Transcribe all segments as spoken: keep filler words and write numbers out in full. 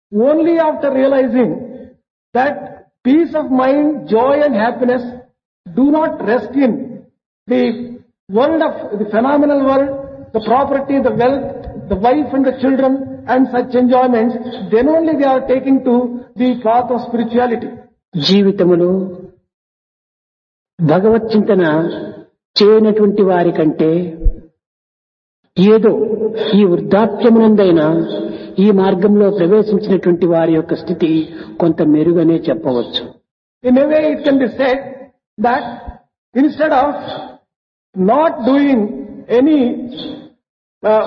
Only after realizing that peace of mind, joy and happiness do not rest in the world of the phenomenal world, the property, the wealth, the wife and the children and such enjoyments, then only they are taking to the path of spirituality. జీవితములో భగవత్ చింతన చేయనటువంటి వారి కంటే ఏదో ఈ వృద్ధాప్యమునందైనా ఈ మార్గంలో ప్రవేశించినటువంటి వారి యొక్క స్థితి కొంత మెరుగనే చెప్పవచ్చు. In a way it can be said that instead of not doing any uh,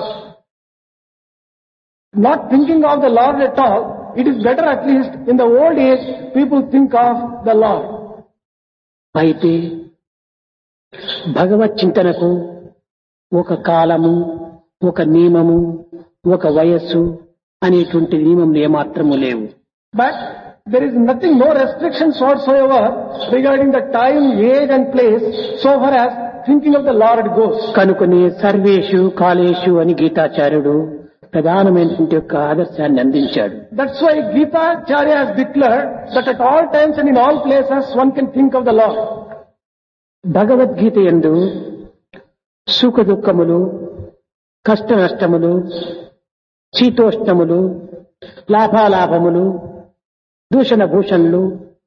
not thinking of the Lord at all, it is better at least in the old age people think of the Lord. అయితే భగవత్ చింతనకు ఒక కాలము, ఒక నియమము, ఒక వయస్సు అనేటువంటి నియమం ఏమాత్రము లేవు. But there is nothing, no restrictions whatsoever regarding the time, age and place so far as thinking of the Lord goes. కనుకనే సర్వేషు కాలేషు అని గీతాచార్యుడు ప్రధానమైనటువంటి యొక్క ఆదర్శాన్ని అందించాడు. That's why Gita Acharya has declared that at all times and in all places one can think of the Lord. Bhagavad Gita యందు సుఖ దుఃఖములు, కష్ట నష్టములు, శీతోష్ణములు, లాభాలాభములు, దూషణ భూషణలు.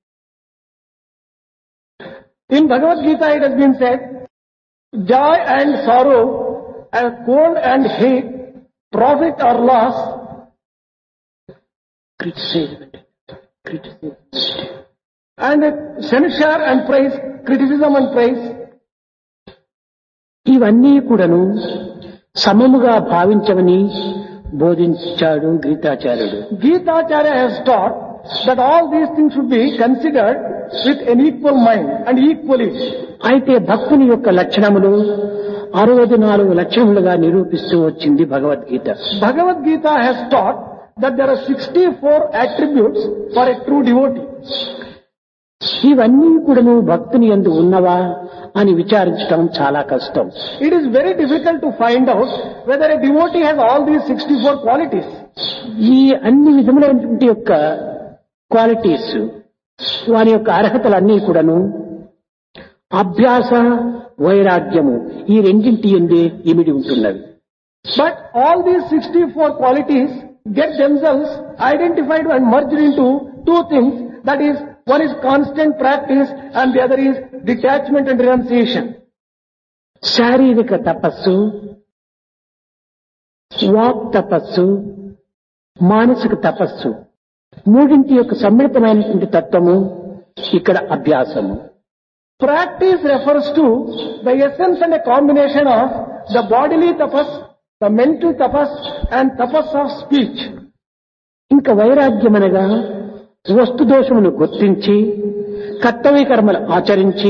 In Bhagavad Gita it has been said, joy and sorrow, and cold and heat, profit or loss, criticism, criticism, and censure and praise, criticism and praise. ఇవన్నీ కూడాను సమముగా భావించమని బోధించాడు గీతాచార్యుడు. Gita Acharya has taught that all these things should be considered with an equal mind and equally. అయితే భక్తుని యొక్క లక్షణములు అరవై నాలుగు లక్షణములుగా నిరూపిస్తూ వచ్చింది Bhagavad Gita. Bhagavad Gita has taught that there are sixty-four attributes for a true devotee. ఇవన్నీ కూడాను భక్తుని యందు ఉన్నవా అని విచారించడం చాలా కష్టం. It is very difficult to find out whether a devotee has all these sixty-four qualities. ఈ అన్ని విధములైనటువంటి యొక్క క్వాలిటీస్, వారి యొక్క అర్హతలన్నీ కూడాను అభ్యాస, వైరాగ్యము ఈ రెండింటి యందే ఇమిడి ఉంటున్నవి. But all these sixty-four qualities get themselves identified and merged into two things, that is, one is constant practice and the other is detachment and renunciation. శారీరక తపస్సు, వాక్ తపస్సు, మానసిక తపస్సు మూడింటి యొక్క సమ్మిళితమైనటువంటి తత్వము ఇక్కడ అభ్యాసము. Practice refers to the essence and a combination of the bodily tapas, the mental tapas and tapas of speech. ఇంకా వైరాగ్యమనగా వస్తు దోషమును గుర్తించి కర్తవ్య కర్మలు ఆచరించి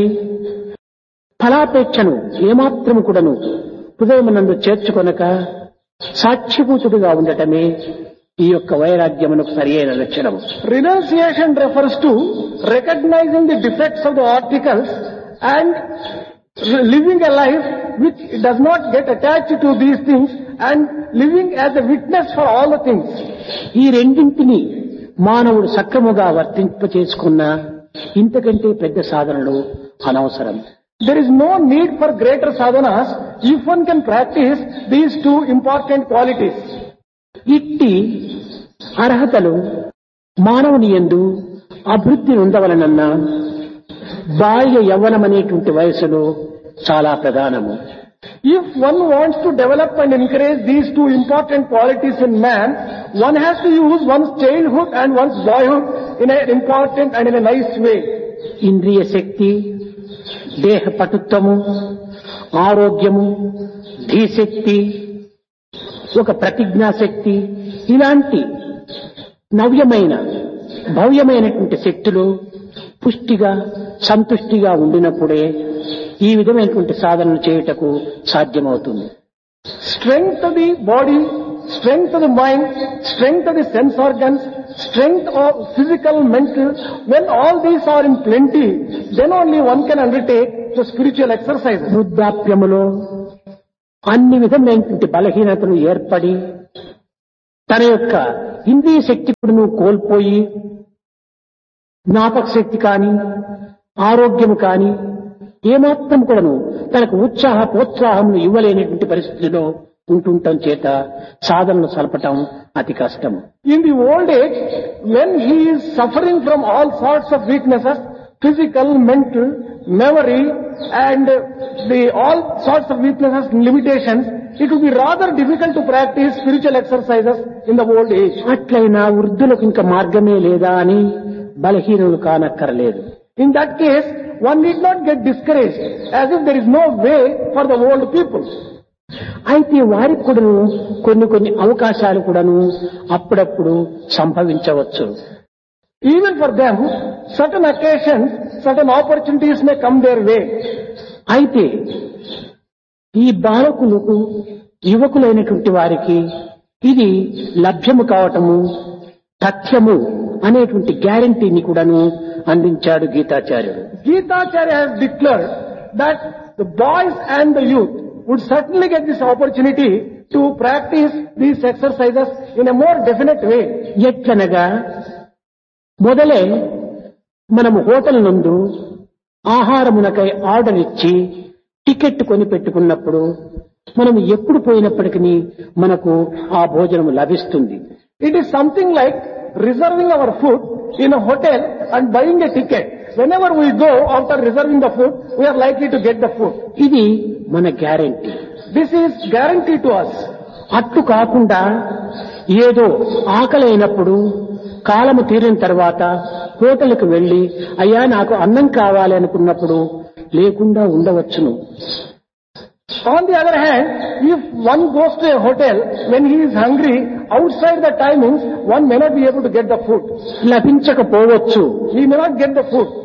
ఫలాపేక్షను ఏమాత్రము కూడాను హృదయమునందు చేర్చుకొనక సాక్షిభూతుడిగా ఉండటమే ఈ యొక్క వైరాగ్యమునకు సరియైన లక్షణము. Renunciation refers to recognizing the defects of the articles and living a life which does not get attached to these things and living as a witness for all the things. ఈ రెండింటిని మానవుడు సక్రముగా వర్తింప చేసుకున్న ఇంతకంటే పెద్ద సాధనలు అనవసరం. There is no need for greater sadhanas if one can practice these two important qualities. ఇట్టి అర్హతలు మానవుని యందు అభివృద్ధి ఉండవలనన్న బాల్య యవ్వనం అనేటువంటి వయసులో చాలా ప్రధానము. If one wants to develop and encourage these two important qualities in man, one has to use one's childhood and one's boyhood in an important and in a nice way. ఇంద్రియ శక్తి, దేహ పటుత్వము, ఆరోగ్యము, ధీశక్తి, ఒక ప్రతిజ్ఞాశక్తి, ఇలాంటి నవ్యమైన భవ్యమైనటువంటి శక్తులు పుష్టిగా సంతుష్టిగా ఉండినప్పుడే ఈ విధమైనటువంటి సాధనలు చేయుటకు సాధ్యమవుతుంది. Strength of the body, strength of the mind, strength of the sense organs, strength of physical, mental, when all these are in plenty, then only one can undertake the spiritual exercises. వృద్ధాప్యములో అన్ని విధమైనటువంటి బలహీనతలు ఏర్పడి తన యొక్క ఇంద్రియ శక్తి కూడాను కోల్పోయి జ్ఞాపక శక్తి కాని ఆరోగ్యం కాని ఏమాత్రం కూడాను తనకు ఉత్సాహ ప్రోత్సాహములు ఇవ్వలేనటువంటి పరిస్థితిలో ఉంటుండటం చేత సాధనలు సలపటం అతి కష్టం. In the old age, when he is suffering from all sorts of weaknesses, physical, mental, memory, and the all sorts of weaknesses and limitations, it would be rather difficult to practice spiritual exercises in the old age. అట్లయినా వృద్ధులకు ఇంకా మార్గమే లేదా అని బలహీనులు కానక్కరలేదు. In that case, one need not get discouraged as if there is no way for the old people. అయితే వారికి కూడాను కొన్ని కొన్ని అవకాశాలు కూడాను అప్పుడప్పుడు సంభవించవచ్చు. Even for them, certain occasions, certain opportunities may come their way. అయితే ఈ బాలకులకు యువకులైనటువంటి వారికి ఇది లభ్యము కావటము తథ్యము అనేటువంటి గ్యారంటీని కూడాను అందించాడు గీతాచార్యుడు. Gitacharya has declared that the boys and the youth would certainly get this opportunity to practice these exercises in a more definite way. ఎట్లనగా మొదలే మనము హోటల్ నందు ఆహారమునకై ఆర్డర్ ఇచ్చి టికెట్ కొని పెట్టుకున్నప్పుడు మనం ఎప్పుడు పోయినప్పటికీ మనకు ఆ భోజనం లభిస్తుంది. It is something like reserving our food in a hotel and buying a ticket. Whenever we go after reserving the food, we are likely to get the food. ఇది మన guarantee. This is guarantee to us. అట్టు కాకుండా ఏదో ఆకలి అయినప్పుడు కాలము తీరిన తర్వాత హోటల్కి వెళ్లి అయ్యా నాకు అన్నం కావాలి అనుకున్నప్పుడు లేకుండా ఉండవచ్చును. On the other hand, if one goes to a hotel when he is hungry, outside the timings, one may not be able to get the food. లభించకపోవచ్చు. He may not get the food.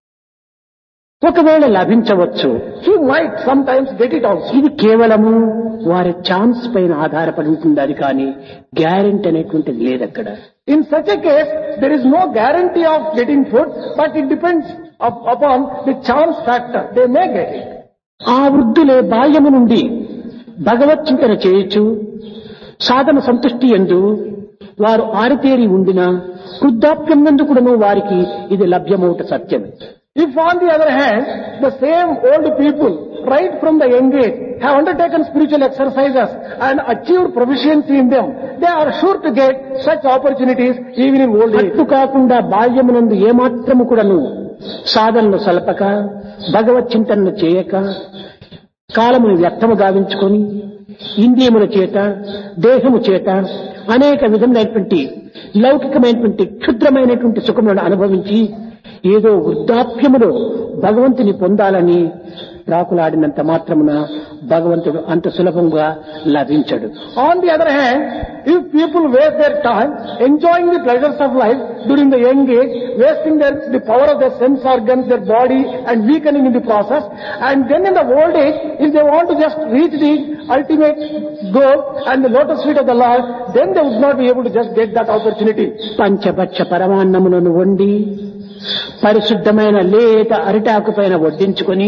ఒకవేళ లభించవచ్చు. He might sometimes get it also. ఇది కేవలము వారి chance పైన ఆధారపడి ఉంటుంది. అది కానీ guarantee అనేటువంటిది లేదక్కడ. In such a case, there is no guarantee of getting food, but it depends up, upon the chance factor. They may get it. ఆ వృద్ధులే బాల్యము నుండి భగవత్ చింతన చేయొచ్చు. సాధన సంతుష్టి యందు వారు ఆరితేరి ఉండిన వృద్ధాప్యం నందు కూడాను వారికి ఇది లభ్యమవుట సత్యం. If on the other hand, the same old people, right from the young age, have undertaken spiritual exercises and achieved proficiency in them, they are sure to get such opportunities even in old age. అట్టు కాకుండా బాల్యమునందు ఏమాత్రము కూడాను సాధనలు సలపక భగవత్ చింతనను చేయక కాలమును వ్యర్థము గావించుకొని ఇంద్రియముల చేత దేహము చేత అనేక విధములైనటువంటి లౌకికమైనటువంటి క్షుద్రమైనటువంటి సుఖములను అనుభవించి ఏదో వృద్ధాప్యములో భగవంతుని పొందాలని రాకులాడినంత మాత్రమున భగవంతుడు అంత సులభంగా లభించడు. On the other hand, if people waste their time enjoying the pleasures of life during the young age, wasting their, the power of their sense organs, their body, and weakening in the process, and then in the old age, if they want to just reach the ultimate goal and the lotus feet of the Lord, then they would not be able to just get that opportunity. పంచభక్ష పరమాన్నములను వండి పరిశుద్ధమైన లేత అరిటాకు పైన వడ్డించుకొని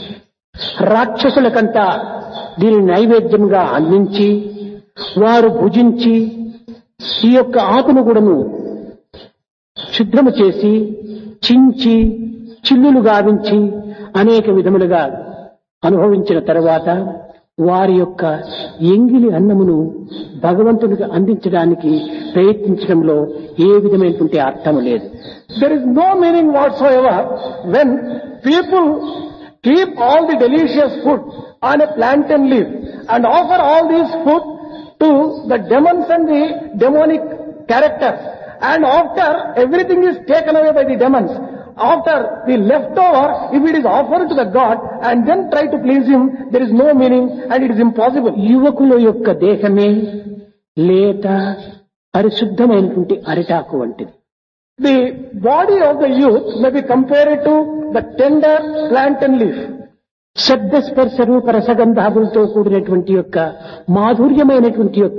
రాక్షసులకంతా దీని నైవేద్యంగా అందించి వారు భుజించి ఈ యొక్క ఆకును కూడాను క్షుద్రము చేసి చించి చిల్లులు గావించి అనేక విధములుగా అనుభవించిన తర్వాత వారి యొక్క ఎంగిలి అన్నమును భగవంతునికి అందించడానికి ప్రయత్నించడంలో ఏ విధమైనటువంటి అర్థము లేదు. There is no meaning whatsoever when people keep all the delicious food on a plantain leaf and offer all these food to the demons and the demonic characters, and after everything is taken away by the demons, after the leftover, if it is offered to the God and then try to please him, there is no meaning and it is impossible. యువకుల యొక్క దేహమే లేత పరిశుద్ధమైనటువంటి అరిటాకు వంటిది. The body of the youth may be compared to the tender plantain leaf. శబ్ద స్పర్శ రూప రసగంధాదులతో కూడినటువంటి యొక్క మాధుర్యమైనటువంటి యొక్క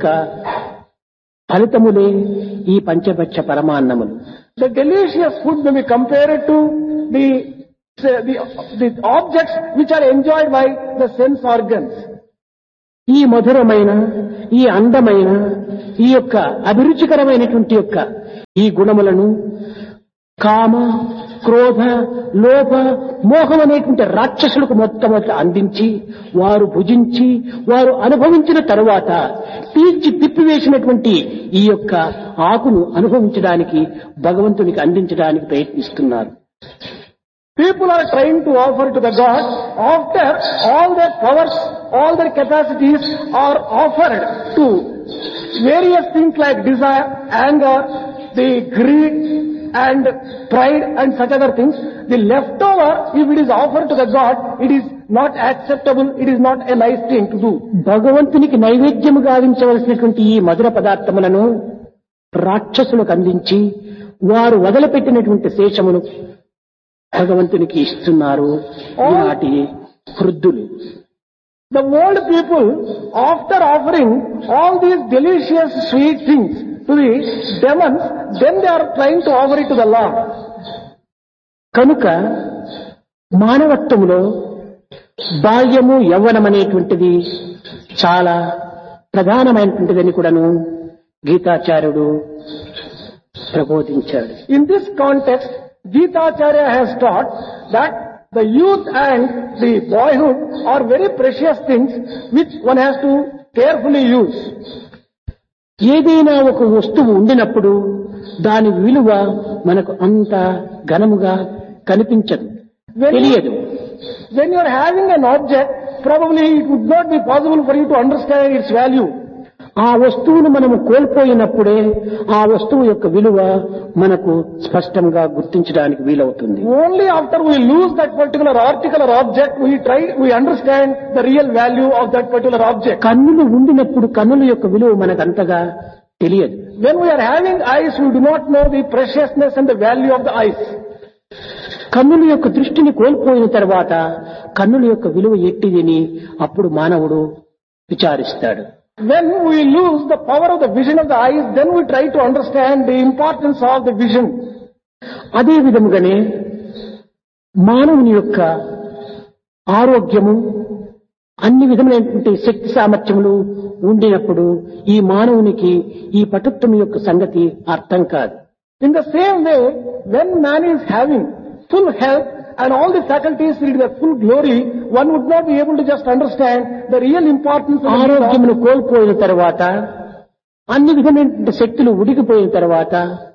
ఫలితములే ఈ పంచభక్ష పరమాన్నములు. The delicious food may be compared to the, the, the objects which are enjoyed by the sense organs. ఈ మధురమైన, ఈ అందమైన, ఈ యొక్క అభిరుచికరమైనటువంటి యొక్క ఈ గుణములను కామ, క్రోధ, లోభ, మోహం అనేటువంటి రాక్షసులకు మొట్టమొదట అందించి వారు భుజించి వారు అనుభవించిన తరువాత పీల్చి తిప్పివేసినటువంటి ఈ యొక్క ఆకును అనుభవించడానికి భగవంతునికి అందించడానికి ప్రయత్నిస్తున్నారు. People are trying to offer to the God after all their powers, all their capacities are offered to various things like desire, anger, the greed and pride and such other things. The leftover, if it is offered to the God, it is not acceptable, it is not a nice thing to do. భగవంతునికి నైవేద్యము గావించవలసినటువంటి ఈ మధుర పదార్థములను రాక్షసులకు అందించి వారు వదిలిపెట్టినటువంటి శేషమును భగవంతునికి ఇస్తున్నారు ఈనాటి వృద్ధులు. The world people, after offering all these delicious sweet things to the demons, then they are trying to offer it to the Lord. కనుక మానవత్వములో బాల్యము యవ్వనం అనేటువంటిది చాలా ప్రధానమైనటువంటిదని కూడాను గీతాచార్యుడు ప్రబోధించాడు. In this context, Gitacharya has taught that the youth and the boyhood are very precious things which one has to carefully use. ఏదైనా ఒక వస్తువు ఉండినప్పుడు దాని విలువ మనకు అంత ఘనముగా కనిపించదు, తెలియదు. When you are having an object, probably it would not be possible for you to understand its value. ఆ వస్తువును మనము కోల్పోయినప్పుడే ఆ వస్తువు యొక్క విలువ మనకు స్పష్టంగా గుర్తించడానికి వీలవుతుంది. Only after we lose that particular article or object, we try, we understand the real value of that particular object. కన్నులు ఉండినప్పుడు కన్నుల యొక్క విలువ మనకు అంతగా తెలియదు. When we are having eyes, we do not know the preciousness and the value of the eyes. కన్నుల యొక్క దృష్టిని కోల్పోయిన తర్వాత కన్నుల యొక్క విలువ ఎట్టిదని అప్పుడు మానవుడు విచారిస్తాడు. When we lose the power of the vision of the eyes, then we try to understand the importance of the vision. అదే విధముగానే మానవుని యొక్క ఆరోగ్యము అన్ని విధములైనటువంటి శక్తి సామర్థ్యములు ఉండినప్పుడు ఈ మానవునికి ఈ పటుత్వం యొక్క సంగతి అర్థం కాదు. In the same way, when man is having full health and all the faculties in their full glory, one would not be able to just understand the real importance of ఆరోగ్యమును కోల్పోయిన తర్వాత అన్ని విధమైన శక్తులు ఉడికిపోయిన తర్వాత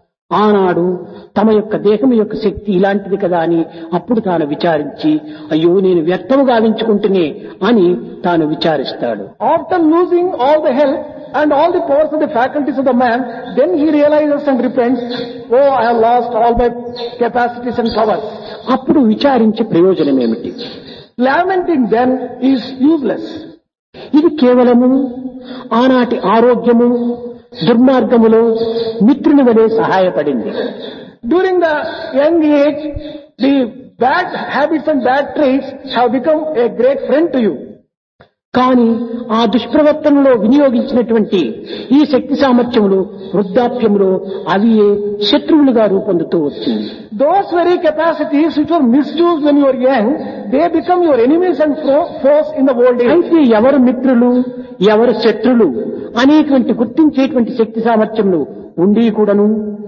ఆనాడు తమ యొక్క దేహం యొక్క శక్తి ఇలాంటిది కదా అని అప్పుడు తాను విచారించి అయ్యో నేను వ్యర్థము గావించుకుంటునే అని తాను విచారిస్తాడు. After losing all the health and all the powers of the faculties of the man, then he realizes and repents, oh, I have lost all my capacities and powers. అప్పుడు విచారించే ప్రయోజనం ఏమిటి? Lamenting then is useless. ఇది కేవలము ఆనాటి ఆరోగ్యము దుర్మార్గములో మిత్రుని వలె సహాయపడింది. During the young age, the bad habits and bad traits have become a great friend to you. కానీ ఆ దుష్ప్రవర్తనలో వినియోగించినటువంటి ఈ శక్తి సామర్థ్యములు వృద్ధాప్యములో అవి శత్రువులుగా రూపొందుతూ వచ్చింది. Those very capacities which were misused when you were young, they become your enemies and foes in the old age. అయితే ఎవరు మిత్రులు ఎవరు శత్రులు అనేటువంటి గుర్తించేటువంటి శక్తి సామర్థ్యములు ఉండి కూడాను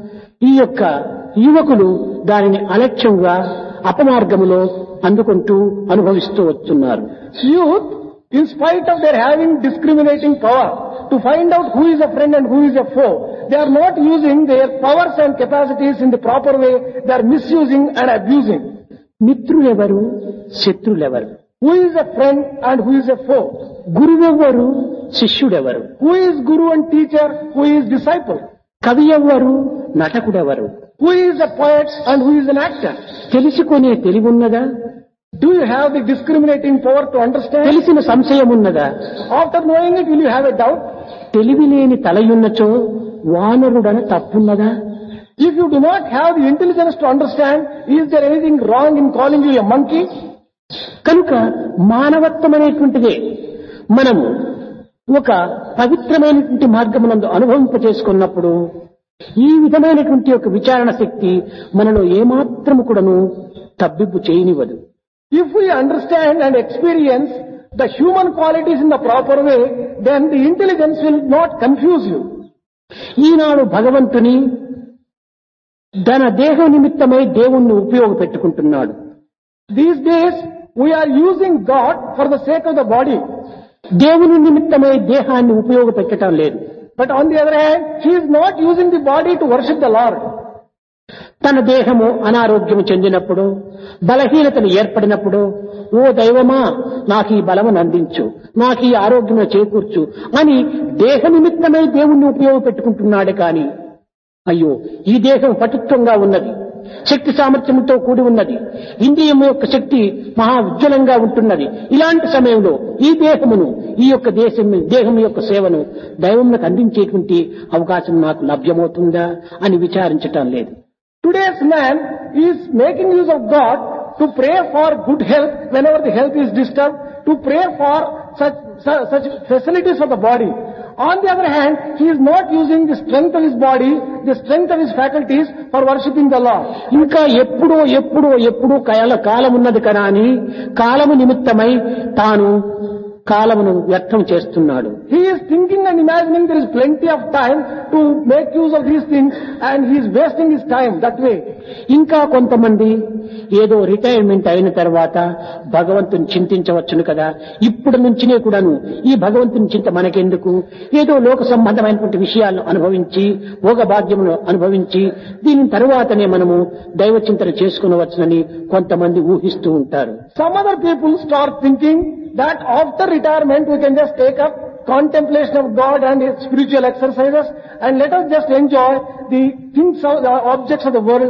ఈ యొక్క యువకులు దానిని అలక్ష్యంగా అపమార్గములో అందుకుంటూ అనుభవిస్తూ వస్తున్నారు. Youth, in spite of their having discriminating power to find out who is a friend and who is a foe, they are not using their powers and capacities in the proper way. They are misusing and abusing. మిత్రులెవరు శత్రులెవరు? Who is a friend and who is a foe? గురువెవరు శిష్యుడెవరు? Who is guru and teacher? Who is disciple? కవి ఎవరు నటకుడెవరు? Who is a poet and who is an actor? తెలుసుకునే తెలివున్నదా? Do you have the discriminating power to understand? తెలిసిన సంశయం ఉన్నదా? After knowing it, will you have a doubt? తెలివిలేని తలయున్నచో వానరుడన తప్పున్నదా? If you do not have the intelligence to understand, is there anything wrong in calling you a monkey? కనుక మానవత్వం అనేటువంటిదే మనము ఒక పవిత్రమైనటువంటి మార్గమునందు అనుభవింపచేసుకున్నప్పుడు ఈ విధమైనటువంటి ఒక విచారణ శక్తి మనలో ఏమాత్రము కూడాను తబ్బిబ్బు చేయనివ్వదు. If we understand and experience the human qualities in the proper way, then the intelligence will not confuse you. ఈనాడు భగవంతుని తన దేహ నిమిత్తమై దేవుణ్ణి ఉపయోగపెట్టుకుంటున్నాడు. These days, we are using God for the sake of the body. దేవుని నిమిత్తమై దేహాన్ని ఉపయోగపెట్టడం లేదు. But on the other hand, he is not using the body to worship the Lord. తన దేహము అనారోగ్యము చెందినప్పుడు, బలహీనతను ఏర్పడినప్పుడు, ఓ దైవమా నాకు ఈ బలమును అందించు, నాకు ఈ ఆరోగ్యము చేకూర్చు అని దేహ నిమిత్తమై దేవుణ్ణి ఉపయోగపెట్టుకుంటున్నాడు. కానీ అయ్యో ఈ దేహం పటుత్వంగా ఉన్నది, శక్తి సామర్థ్యంతో కూడి ఉన్నది, ఇంద్రియం యొక్క శక్తి మహా ఉజ్వలంగా ఉంటున్నది. ఇలాంటి సమయంలో ఈ దేహమును, ఈ యొక్క దేశం దేహం యొక్క సేవను దైవంకు అందించేటువంటి అవకాశం నాకు లభ్యమవుతుందా అని విచారించటం లేదు. Today's man is making use of God to pray for good health whenever the health is disturbed, to pray for such, such, such facilities for the body. On the other hand, he is not using the strength of his body, the strength of his faculties for worshipping the Lord. ఇంకా ఎప్పుడో ఎప్పుడో ఎప్పుడో కాల కాలం ఉన్నది కదా అని కాలము నిమిత్తమై తాను కాలమును వ్యర్థం చేస్తున్నాడు. He is thinking and imagining there is plenty of time to make use of these things and he is wasting his time that way. ఇంకా కొంతమంది ఏదో రిటైర్మెంట్ అయిన తర్వాత భగవంతుని చింతించవచ్చును కదా, ఇప్పుడు నుంచినే కూడాను ఈ భగవంతుని చింత మనకెందుకు, ఏదో లోక సంబంధమైనటువంటి విషయాలను అనుభవించి భోగ భాగ్యమును అనుభవించి దీని తరువాతనే మనము దైవ చింతన చేసుకునవచ్చునని కొంతమంది ఊహిస్తూ ఉంటారు. Some other people start thinking that after retirement we can just take up contemplation of God and his spiritual exercises and let us just enjoy the things of the objects of the world.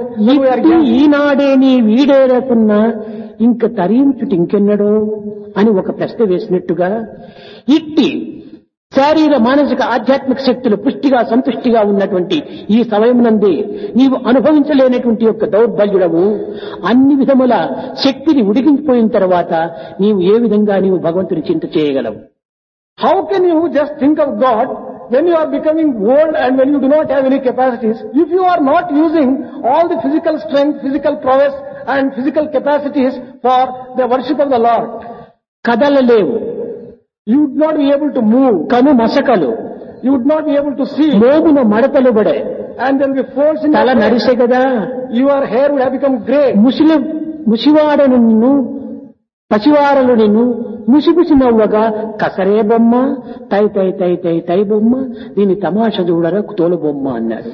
ఈనాడే నీ వీడేరకున్నా ఇంక తరించుటి ఇంకెన్నడో అని ఒక ప్రశ్న వేసినట్టుగా ఇట్టి శారీర మానసిక ఆధ్యాత్మిక శక్తులు పుష్టిగా సంతుష్టిగా ఉన్నటువంటి ఈ సమయమునందే నీవు అనుభవించలేనటువంటి యొక్క దౌర్బల్యుడవు, అన్ని విధముల శక్తిని ఉడికించిపోయిన తర్వాత నీవు ఏ విధంగా నీవు భగవంతుని చింత చేయగలవు? How can you just think of God when you are becoming old and when you do not have any capacities? If you are not using all the physical strength, physical prowess and physical capacities for the worship of the Lord, కదలలేవు, you would not be able to move. కను మసకలు, you would not be able to see. మోమున మడతలు పడే, and there will be folds in తల your నరిసే hair. కదా, Your hair would have become grey. ముసిలి ముసివాడను నిన్ను పసివారలు నిన్ను ముసిముసి నవ్వగా కసరే బొమ్మ, తై తై తై తై తై బొమ్మ, దీని తమాష చూడరా తోలు బొమ్మ అన్నాడు.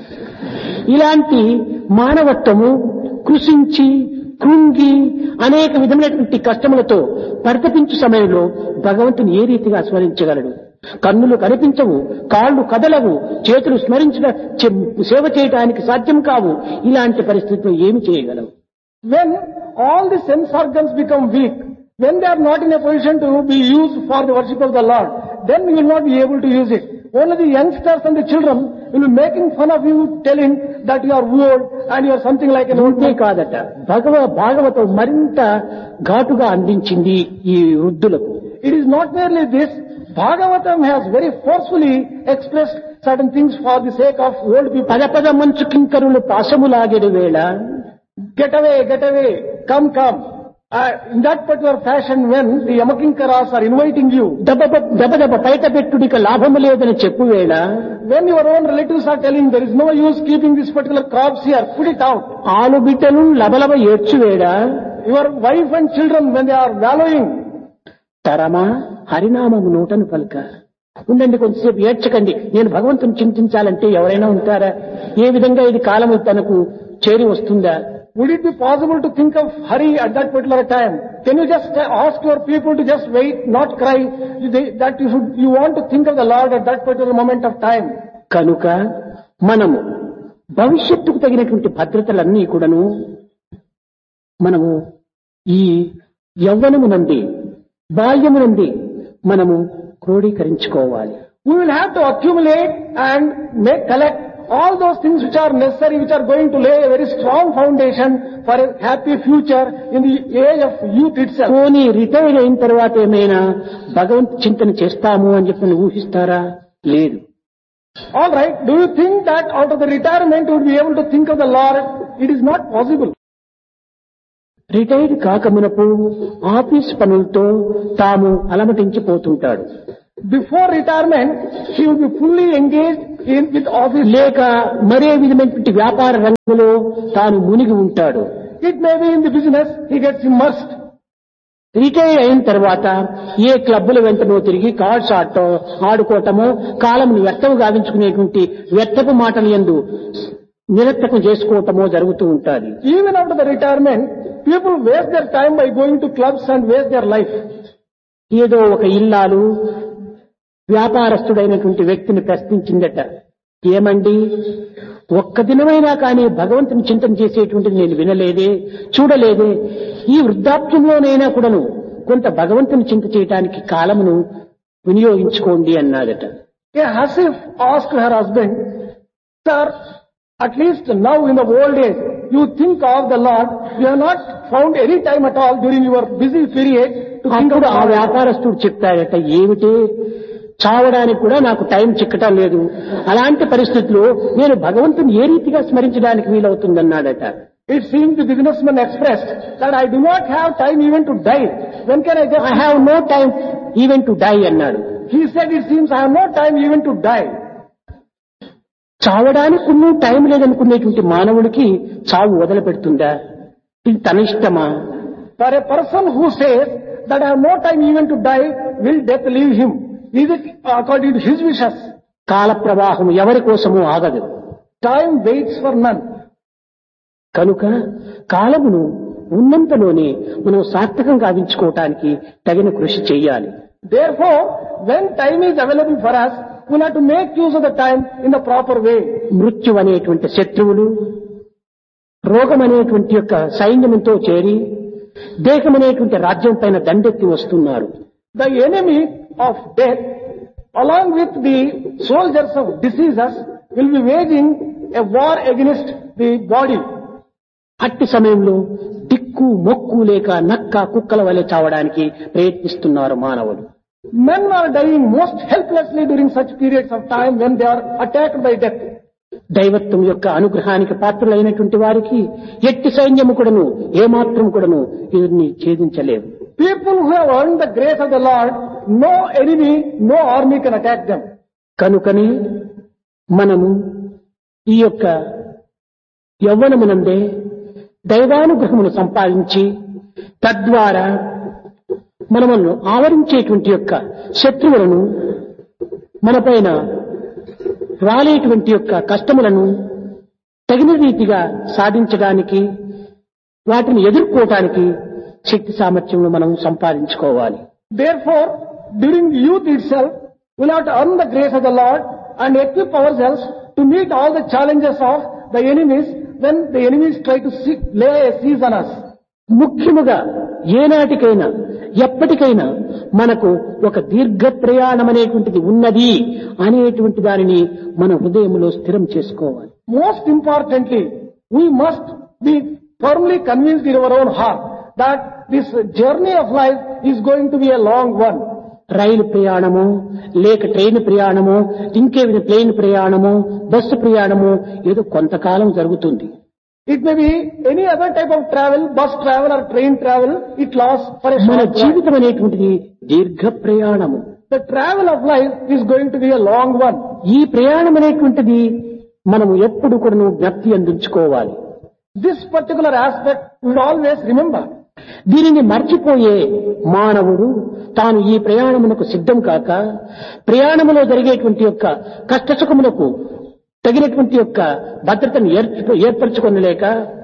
ఇలాంటి మానవత్వము కృషించి కృంగి అనేక విధమైనటువంటి కష్టములతో పరితపించు సమయంలో భగవంతుని ఏ రీతిగా స్మరించగలడు? కన్నులు కనిపించవు, కాళ్ళు కదలవు, చేతులు స్మరించిన సేవ చేయడానికి సాధ్యం కావు. ఇలాంటి పరిస్థితిలో ఏమి చేయగలవు? When all the sense organs become weak, when they are not in a position to be used for the worship of the Lord, then you will not be able to use it. Only the youngsters and the children will be making fun of you, telling that you are old and you are something like an old అంతే man. కాదట, భగవ భాగవతం మరింత ఘాటుగా అందించింది ఈ వృద్ధులకు. It is not merely this. Bhagavatam has very forcefully expressed certain things for the sake of old people. పద పద మంచు కింకరులు పాశములాగెడు వేళ, Get away, get away, come, come. Uh, in that particular fashion, when the Yamakinkaras are inviting you, దెబ్బ దెబ్బ దెబ్బ బయట పెట్టుడిక లాభము లేదని చెప్పు వేళ, when your own relatives are telling there is no use keeping this particular crops here, put it out. ఆలు బిడ్డలు లబలబ ఏడ్చు వేళ, Your wife and children, when they are wallowing, తరమా హరినామము నూటను పలుక. ఉండండి, కొంతసేపు ఏడ్చకండి, నేను భగవంతుని చింతించాలంటే ఎవరైనా ఉంటారా? ఏ విధంగా ఇది కాలము తనకు చేరి వస్తుందా? would it be possible to think of Hari at that particular time? Can you just ask your people to just wait, not cry, they- that you should, you want to think of the Lord at that particular moment of time? కనుక మనము భవిష్యత్తుకు తగినటువంటి భద్రతలన్నీ కూడాను మనము ఈ యవ్వనము నుండి బాల్యము నుండి మనము క్రోడీకరించుకోవాలి. We will have to accumulate and make, collect all those things which are necessary, which are going to lay a very strong foundation for a happy future in the age of youth itself. పోనీ retire అయిన తర్వాత ఏమైనా భగవంతు చింతన చేస్తాము అని చెప్పి ఊహిస్తారా? లేదు. All right, do you think that out of the retirement you would be able to think of the Lord? It is not possible. Retired కాకమునపు office పనులతో తాము అలమటించిపోతుంటాడు. Before retirement, he will be fully engaged in with office. లేక మరే విధమైనటువంటి వ్యాపార రంగంలో తాను మునిగి ఉంటాడు. It may be in the business, he gets immersed. Retire అయిన తర్వాత ఏ క్లబ్బుల వెంటనో తిరిగి కార్డ్స్ ఆడటం ఆడుకోవటమో కాలంని వ్యర్థం గావించుకునేటువంటి వ్యర్థపు మాటలు యందు నిరర్థకం చేసుకోవటమో జరుగుతూ ఉంటుంది. Even after the retirement, people waste their time by going to clubs and waste their life. ఏదో ఒక ఇల్లాలు వ్యాపారస్తుడైనటువంటి వ్యక్తిని ప్రశ్నించిందట, ఏమండి ఒక్క దినమైనా కానీ భగవంతుని చింతన చేసేటువంటిది నేను వినలేదే, చూడలేదే. ఈ వృద్ధాప్యంలోనైనా కూడాను కొంత భగవంతుని చింత చేయటానికి కాలమును వినియోగించుకోండి అన్నాదట. A Hasif asked her husband, "Sir, at least now in the old age, you think of the Lord. You have not found any time at all during your busy period to think of అప్పుడు the ఆ Lord." వ్యాపారస్తుడు చెప్తాడట, ఏమిటి చావడానికి కూడా నాకు time చిక్కటం లేదు, అలాంటి పరిస్థితుల్లో నేను భగవంతుని ఏ రీతిగా స్మరించడానికి వీలవుతుందన్నాడట. It seems the businessman expressed that I do not have time even to die. When can I just... I have no time even to die అన్నాడు. He said, it seems I have no time even to die. చావడానికి ఉన్న time లేదనుకునేటువంటి మానవుడికి చావు వదిలిపెడుతుందా? ఇది తన ఇష్టమా? For a person who says that I have no time even to die, will death leave him? Is it according to his wishes? కాల ప్రవాహం ఎవరి కోసమూ ఆగదు. Time waits for none. కనుక కాలమును ఉన్నంతలోనే మనం సార్థకం గావించుకోవటానికి తగిన కృషి చేయాలి. Therefore, when time is available for us, we have to make use of the time in the proper way. మృత్యు అనేటువంటి శత్రువులు రోగం అనేటువంటి యొక్క సైన్యంతో చేరి దేహం అనేటువంటి రాజ్యం పైన దండెత్తి వస్తున్నారు. The enemy of death, along with the soldiers of diseases, will be waging a war against the body. అట్టి సమయంలో దిక్కు మొక్కు లేక నక్క కుక్కల వలె చావడానికి ప్రయత్నిస్తున్నారు మానవులు. Men are dying most helplessly during such periods of time when they are attacked by death. దైవత్వం యొక్క అనుగ్రహానికి పాత్రులైనటువంటి వారికి ఎట్టి సైన్యము కూడాను ఏమాత్రం కూడాను వీరిని ఛేదించలేవు. People who have earned the grace of the Lord, no enemy, no army can attack them. కనుకనే మనము ఈ యొక్క యవ్వనమునందే దైవానుగ్రహమును సంపాదించి తద్వారా మనము ఆవరించేటువంటి యొక్క శత్రువులను మనపైన రాలేటువంటి యొక్క కష్టములను తగిన రీతిగా సాధించడానికి వాటిని ఎదుర్కోవటానికి శక్తి సామర్థ్యమును మనం సంపాదించుకోవాలి. Therefore, during youth itself, we will have to earn the grace of the Lord and equip ourselves to meet all the challenges of the enemies when the enemies try to see- lay a siege on us. ముఖ్యముగా ఏనాటికైనా ఎప్పటికైనా మనకు ఒక దీర్ఘ ప్రయాణం అనేటువంటిది ఉన్నది అనేటువంటి దానిని మన హృదయంలో స్థిరం చేసుకోవాలి. Most importantly, we must be firmly convinced in our own heart that this journey of life is going to be a long one. రైలు ప్రయాణము లేక ట్రైన్ ప్రయాణము ఇంకేమి ప్లేన్ ప్రయాణము బస్సు ప్రయాణము ఏదో కొంతకాలం జరుగుతుంది. It may be any other type of travel, bus travel or train travel, it lasts for a మన short while. జీవితం అనేటువంటిది దీర్ఘ ప్రయాణము. The travel of life is going to be a long one. ఈ ప్రయాణం అనేటువంటిది మనము ఎప్పుడు కూడా జ్ఞప్తి అందించుకోవాలి. This particular aspect we should always remember. దీనిని మర్చిపోయే మానవుడు తాను ఈ ప్రయాణమునకు సిద్ధం కాక ప్రయాణములో జరిగేటువంటి యొక్క కష్టసుఖములకు తగినటువంటి యొక్క భద్రతను ఏర్ప- ఏర్పరచుకొనలేక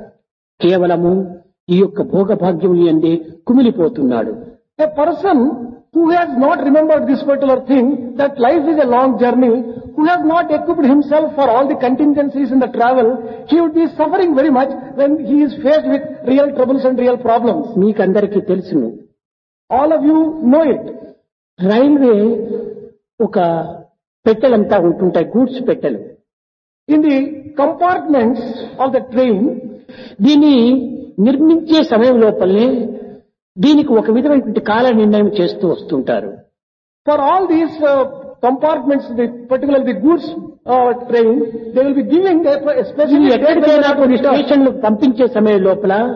కేవలము ఈ యొక్క భోగభాగ్యములు అందే కుమిలిపోతున్నాడు. A person who has not remembered this particular thing, that life is a long journey, who has not equipped himself for all the contingencies in the travel, he would be suffering very much when he is faced with real troubles and real problems. మీకందరికీ తెలుసును, All of you know it. Railway ఒక పెట్టెలంతా ఉంటుంటాయి, goods పెట్టెలు. In the compartments of the train, దీన్ని నిర్మించే సమయం లోపలనే దీనికి ఒక విధమైనటువంటి కాల నిర్ణయం చేస్తూ వస్తుంటారు. for all these uh, compartments, the, particularly the goods uh, train, they will be giving a, a ఇది specific date when they ఎక్కడికైనా have to కొన్ని return. స్టేషన్లు పంపించే సమయం లోపల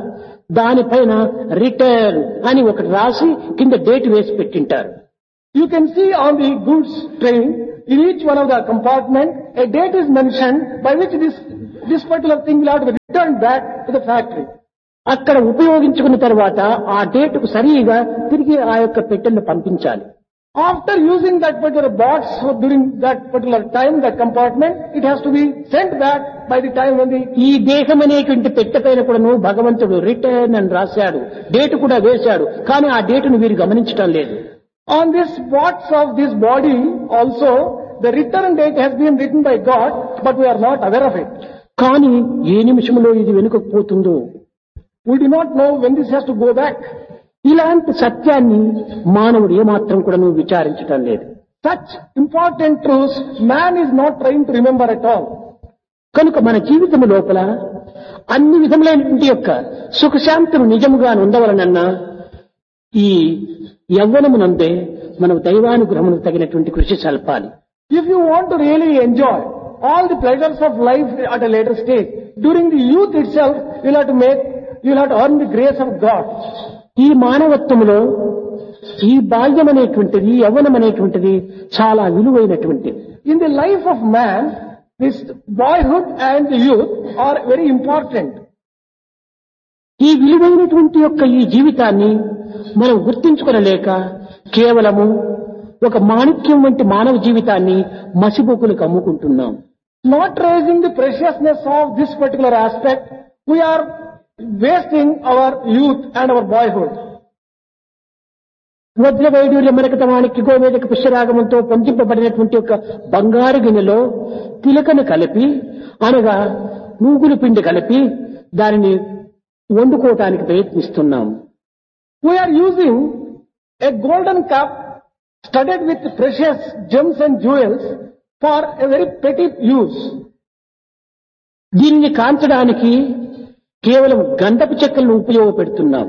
దానిపైన రిటర్న్ అని ఒకటి రాసి కింద డేట్ వేసి పెట్టింటారు. You can see on the goods train, in each one of the compartment, a date is mentioned by which this, this particular thing will have to be returned back to the factory. అక్కడ ఉపయోగించుకున్న తర్వాత ఆ డేటుకు సరిగా తిరిగి ఆ యొక్క పెట్టెలను పంపించాలి. After using that particular box or during that particular time, that compartment, it has to be sent back by the time when the... ఈ దేహం అనేటువంటి పెట్టె పైన కూడాను భగవంతుడు రిటర్న్ అని రాశాడు, డేటు కూడా వేశాడు. కానీ ఆ డేటును వీరు గమనించడం లేదు. On this box of this body also, the return date has been written by God, but we are not aware of it. కానీ ఏ నిమిషంలో ఇది వెనుకకు పోతుందో, we do not know when this has to go back. ఇలాంటి సత్యాన్ని మానవుడు ఏమాత్రం కూడా విచారించడం లేదు. Such important truths man is not trying to remember at all. కనుక మన జీవితం లోపల అన్ని విధములైనటువంటి యొక్క సుఖశాంతులు నిజముగా ఉండవలనన్నా ఈ యవ్వనమునందే మనం దైవానుగ్రహమునకు తగినటువంటి కృషి సల్పాలి. If you want to really enjoy all the pleasures of life at a later stage, during the youth itself, you'll have to make, you'll have to earn the grace of God. ఈ మానవత్వములో ఈ బాల్యం అనేటువంటిది, యవ్వనం అనేటువంటిది చాలా విలువైనటువంటిది. In the life of man, this boyhood and the youth are very important. ఈ విలువైనటువంటి యొక్క ఈ జీవితాన్ని మనం గుర్తించుకొనలేక కేవలము ఒక మాణిక్యం వంటి మానవ జీవితాన్ని మసిబొక్కులకు అమ్ముకుంటున్నాం. Not raising the preciousness of this particular aspect, we are wasting our youth and our boyhood. వజ్ర వైడూర్య మరకత మాణిక్య గోవేదక పుష్యరాగమంతో పొందింపబడినటువంటి ఒక బంగారు గిన్నెలో తిలకను కలిపి, అనగా నూగులు పిండి కలిపి దానిని వండుకోవటానికి ప్రయత్నిస్తున్నాం. We are using a golden cup studded with precious gems and jewels for a very petty use. దీనిని కాంచడానికి కేవలం గంధపు చెక్కలను ఉపయోగపెడుతున్నాం.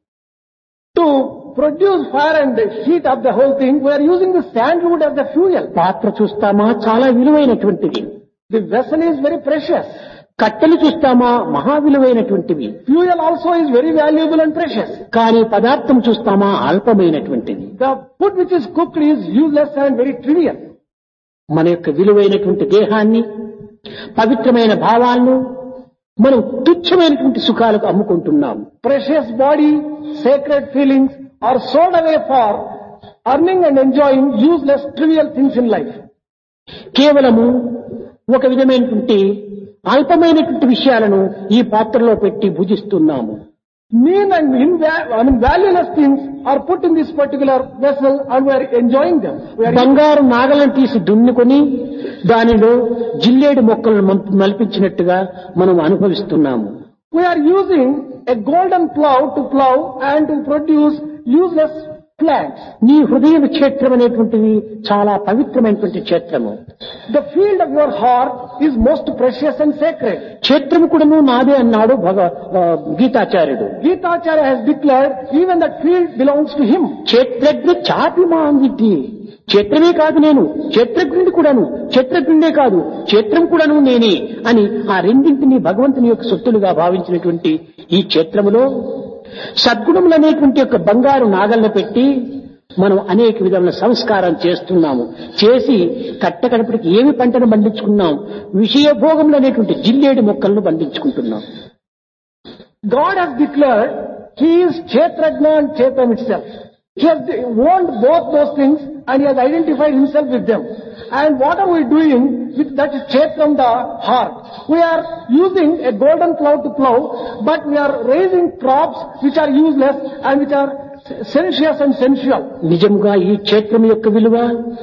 To produce fire and heat up the whole thing, we are using the sandalwood as the fuel. పాత్ర చూస్తామా చాలా విలువైనటువంటిది. The vessel is very precious. కట్టెలు చూస్తామా మహా విలువైనటువంటివి. Fuel also is very valuable and precious. కానీ పదార్థం చూస్తామా అల్పమైనటువంటిది. The food which is cooked is useless and very trivial. మన యొక్క విలువైనటువంటి దేహాన్ని, పవిత్రమైన భావాలను మనం తుచ్చమైనటువంటి సుఖాలకు అమ్ముకుంటున్నాం. Precious body, sacred feelings are sold away for earning and enjoying useless, trivial things in life. కేవలము ఒక విధమైనటువంటి అల్పమైనటువంటి విషయాలను ఈ పాత్రలో పెట్టి భుజిస్తున్నాము. Mean and inva- I mean, valueless things are put in this particular vessel and we are enjoying them. We are బంగారు నాగలను తీసి దున్నుకొని దానిలో జిల్లేడు మొక్కలను మల్పించినట్టుగా మనం అనుభవిస్తున్నాము. We are using a golden plow to plow and to produce useless plants. నీ హృదయ క్షేత్రం అనేటువంటిది చాలా పవిత్రమైనటువంటి క్షేత్రము. The field of your heart is most precious and sacred. క్షేత్రము కూడాను నాదే అన్నాడు భగ గీతాచార్యుడు. Gitacharya has declared even that field belongs to him. క్షేత్రజ్ఞ చాపి మాంగిటి, క్షేత్రమే కాదు నేను, క్షేత్రజ్ఞుడి కూడాను, క్షేత్రజ్ఞుడే కాదు క్షేత్రం కూడాను నేనే అని ఆ రెండింటినీ భగవంతుని యొక్క సొత్తులుగా భావించినటువంటి ఈ క్షేత్రములో సద్గుణములు అనేటువంటి యొక్క బంగారు నాగలను పెట్టి మనం అనేక విధముల సంస్కారం చేస్తున్నాము. చేసి కట్టకడపటికి ఏమి పంటను పండించుకున్నాం, విషయభోగములు అనేటువంటి జిల్లేడు మొక్కలను పండించుకుంటున్నాం. God has declared He is Kshetrajna and Kshetram itself. He has owned both those things and He has identified Himself with them. And what are we doing with that Kshetram, the heart? We are using a golden plow to plow, but we are raising crops which are useless and which are sensuous and sensual. నిజంగా ఈ క్షేత్రం యొక్క విలువ,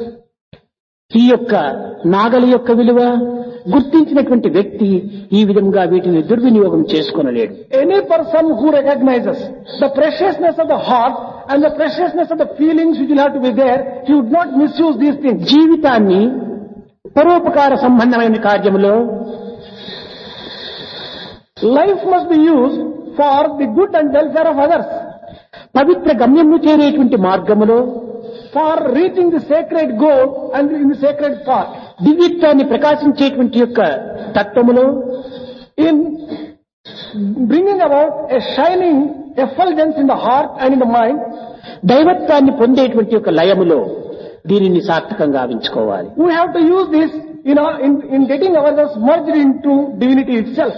ఈ యొక్క నాగలి యొక్క విలువ గుర్తించినటువంటి వ్యక్తి ఈ విధంగా వీటిని దుర్వినియోగం చేసుకోనలేడు. Any person who recognizes the preciousness of the heart and the preciousness of the feelings which will have to be there, he would not misuse these things. జీవితాన్ని పరోపకార సంబంధమైన కార్యములో Life must be used for the good and welfare of others. పవిత్ర గమ్యము చేరేటువంటి మార్గములో, for reaching the sacred goal and in the sacred path. దివ్యత్వాన్ని ప్రకాశించేటువంటి యొక్క తత్వములో, in bringing about a shining effulgence in the heart and in the mind. దైవత్వాన్ని పొందేటువంటి ఒక లయములో దీనిని సార్థకంగా గావించుకోవాలి. We have to use this in, our, in, in getting ourselves merged into divinity itself.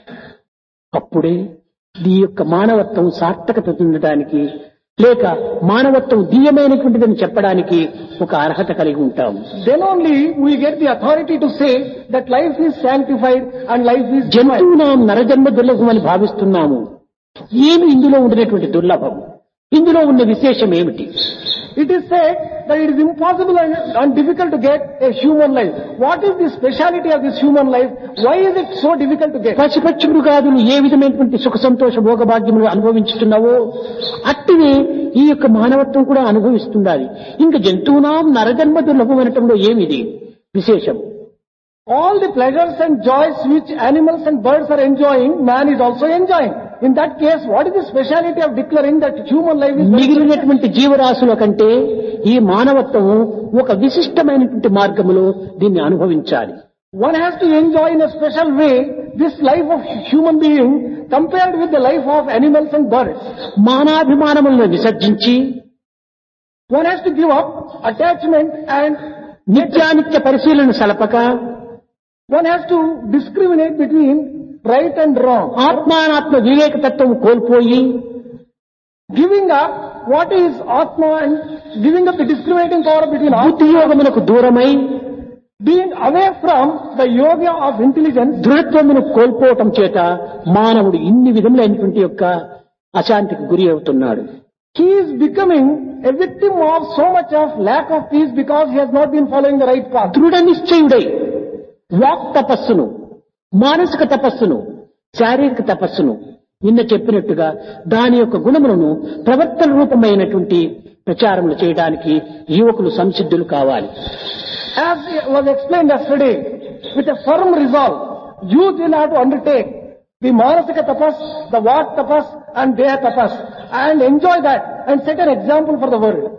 అప్పుడే ఈ యొక్క మానవత్వం సార్థకత పొందడానికి లేక మానవత్వం దివ్యమైనటువంటిదని చెప్పడానికి ఒక అర్హత కలిగి ఉంటాం. Then only we get the authority to say that life is sanctified and life is divine. జంతువునాం నరజన్మ దుర్లభం అని భావిస్తున్నాము. ఏమి ఇందులో ఉండినటువంటి దుర్లభం, ఇందులో ఉన్న విశేషం ఏమిటి? It is said that it is impossible and, and difficult to get a human life. What is the speciality of this human life? Why is it so difficult to get? పశుపక్షి మృగాదులు ఏ విధమైనటువంటి సుఖ సంతోష భోగభాగ్యములు అనుభవించుతున్నావో అట్టినే ఈ యొక్క మానవత్వం కూడా అనుభవిస్తుండాలి. ఇంకా జంతువునాం నరజన్మ దుర్లభం అనటంలో ఏమిది విశేషం? All the pleasures and joys which animals and birds are enjoying, man is also enjoying. In that case, what is the speciality of declaring that human life is... మిగిలినటువంటి జీవరాశుల కంటే ఈ మానవత్వము ఒక విశిష్టమైనటువంటి మార్గములో దీన్ని అనుభవించాలి. One has to enjoy in a special way this life of human being compared with the life of animals and birds. మానాభిమానములను విసర్జించి one has to give up attachment and నిత్యానిత్య పరిశీలన సలపక one has to discriminate between right and wrong. ఆత్మానాత్మ వివేక తత్వం కోల్పోయి giving up what is Atma and giving up the discriminating power between బుద్ధి యోగమునకు దూరమై being away from the yoga of intelligence, దృఢత్వమును కోల్పోవటం చేత మానవుడు ఇన్ని విధములైనటువంటి యొక్క అశాంతికి గురి అవుతున్నాడు. he is becoming a victim of so much of lack of peace because he has not been following the right path. దృఢ నిశ్చయుడై వాక్ తపస్సును, మానసిక తపస్సును, శారీరక తపస్సును నిన్న చెప్పినట్టుగా దాని యొక్క గుణములను ప్రవర్తన రూపమైనటువంటి ప్రచారములు చేయడానికి యువకులు సంసిద్ధులు కావాలి. As was explained yesterday, with a firm resolve, youth will have to undertake the manasika tapas, the vak tapas and deha tapas and enjoy that and set an example for the world.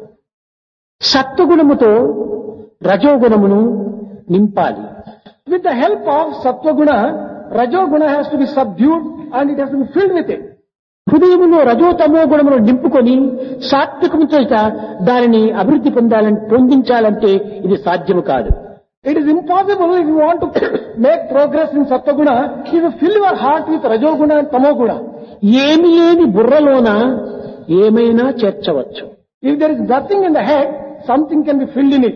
సత్వగుణముతో రజోగుణమును నింపాలి. With the help of sattva-guna, rajoguna has to be subdued and it has to be filled with it. హృదయములో రజోతమో గుణమును నింపుకొని సాత్వికము చేత దానిని అభివృద్ధి పొందాలని పొందించాలంటే ఇది సాధ్యము కాదు. It is impossible if you want to make progress in sattva-guna if you fill your heart with rajoguna and tamoguna. ఏమి లేని బుర్రలోన ఏమైనా చేర్చవచ్చు. If there is nothing in the head, something can be filled in it.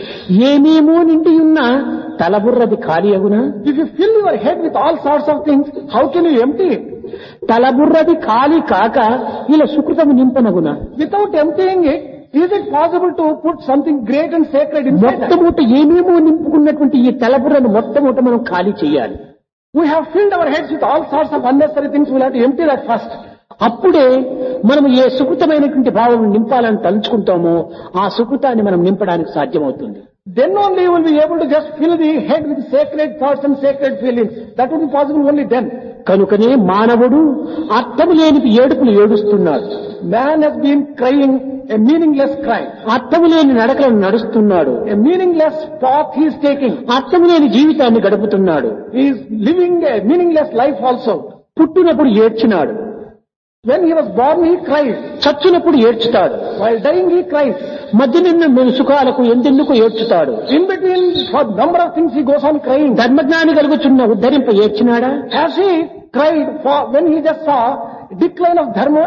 ఏమేమో నిండి ఉన్న తలబుర్రది ఖాళీ అగునా? If you fill your head with all sorts of things, how can you empty it? తలబుర్రది ఖాళీ కాక ఇలా సుకృతము నింపనగునా? Without emptying it, is it possible to put something great and sacred inside that? మొట్టమొదట ఏమేమో నింపుకున్నటువంటి ఈ తలబుర్రను మొట్టమొదట మనం ఖాళీ చేయాలి. We have filled our heads with all sorts of unnecessary things. We will have to empty that first. అప్పుడే మనం ఏ సుకృతమైనటువంటి భావం నింపాలని తలుచుకుంటామో ఆ సుకృతాన్ని మనం నింపడానికి సాధ్యమవుతుంది. Then only you will be able to just fill the head with sacred thoughts and sacred feelings. That will be possible only then. కనుకనే మానవుడు అర్థము లేని ఏడుపులు ఏడుస్తున్నాడు. Man has been crying a meaningless cry. అర్థము లేని నడకలను నడుస్తున్నాడు. A meaningless path he is taking. అర్థము లేని జీవితాన్ని గడుపుతున్నాడు. He is living a meaningless life also. పుట్టినప్పుడు ఏడ్చినాడు. When he was born, he cried. చచ్చినప్పుడు ఏడ్చుతాడు. While dying, he cries. మధ్యనిన్న సుఖాలకు ఎందెందుకు ఏడ్చుతాడు. In between, for number of things, he goes on crying. ధర్మజ్ఞాని కలుగుచున్న ఉద్ధరింప ఏడ్చినాడా? Has he cried for when he just saw decline of dharma?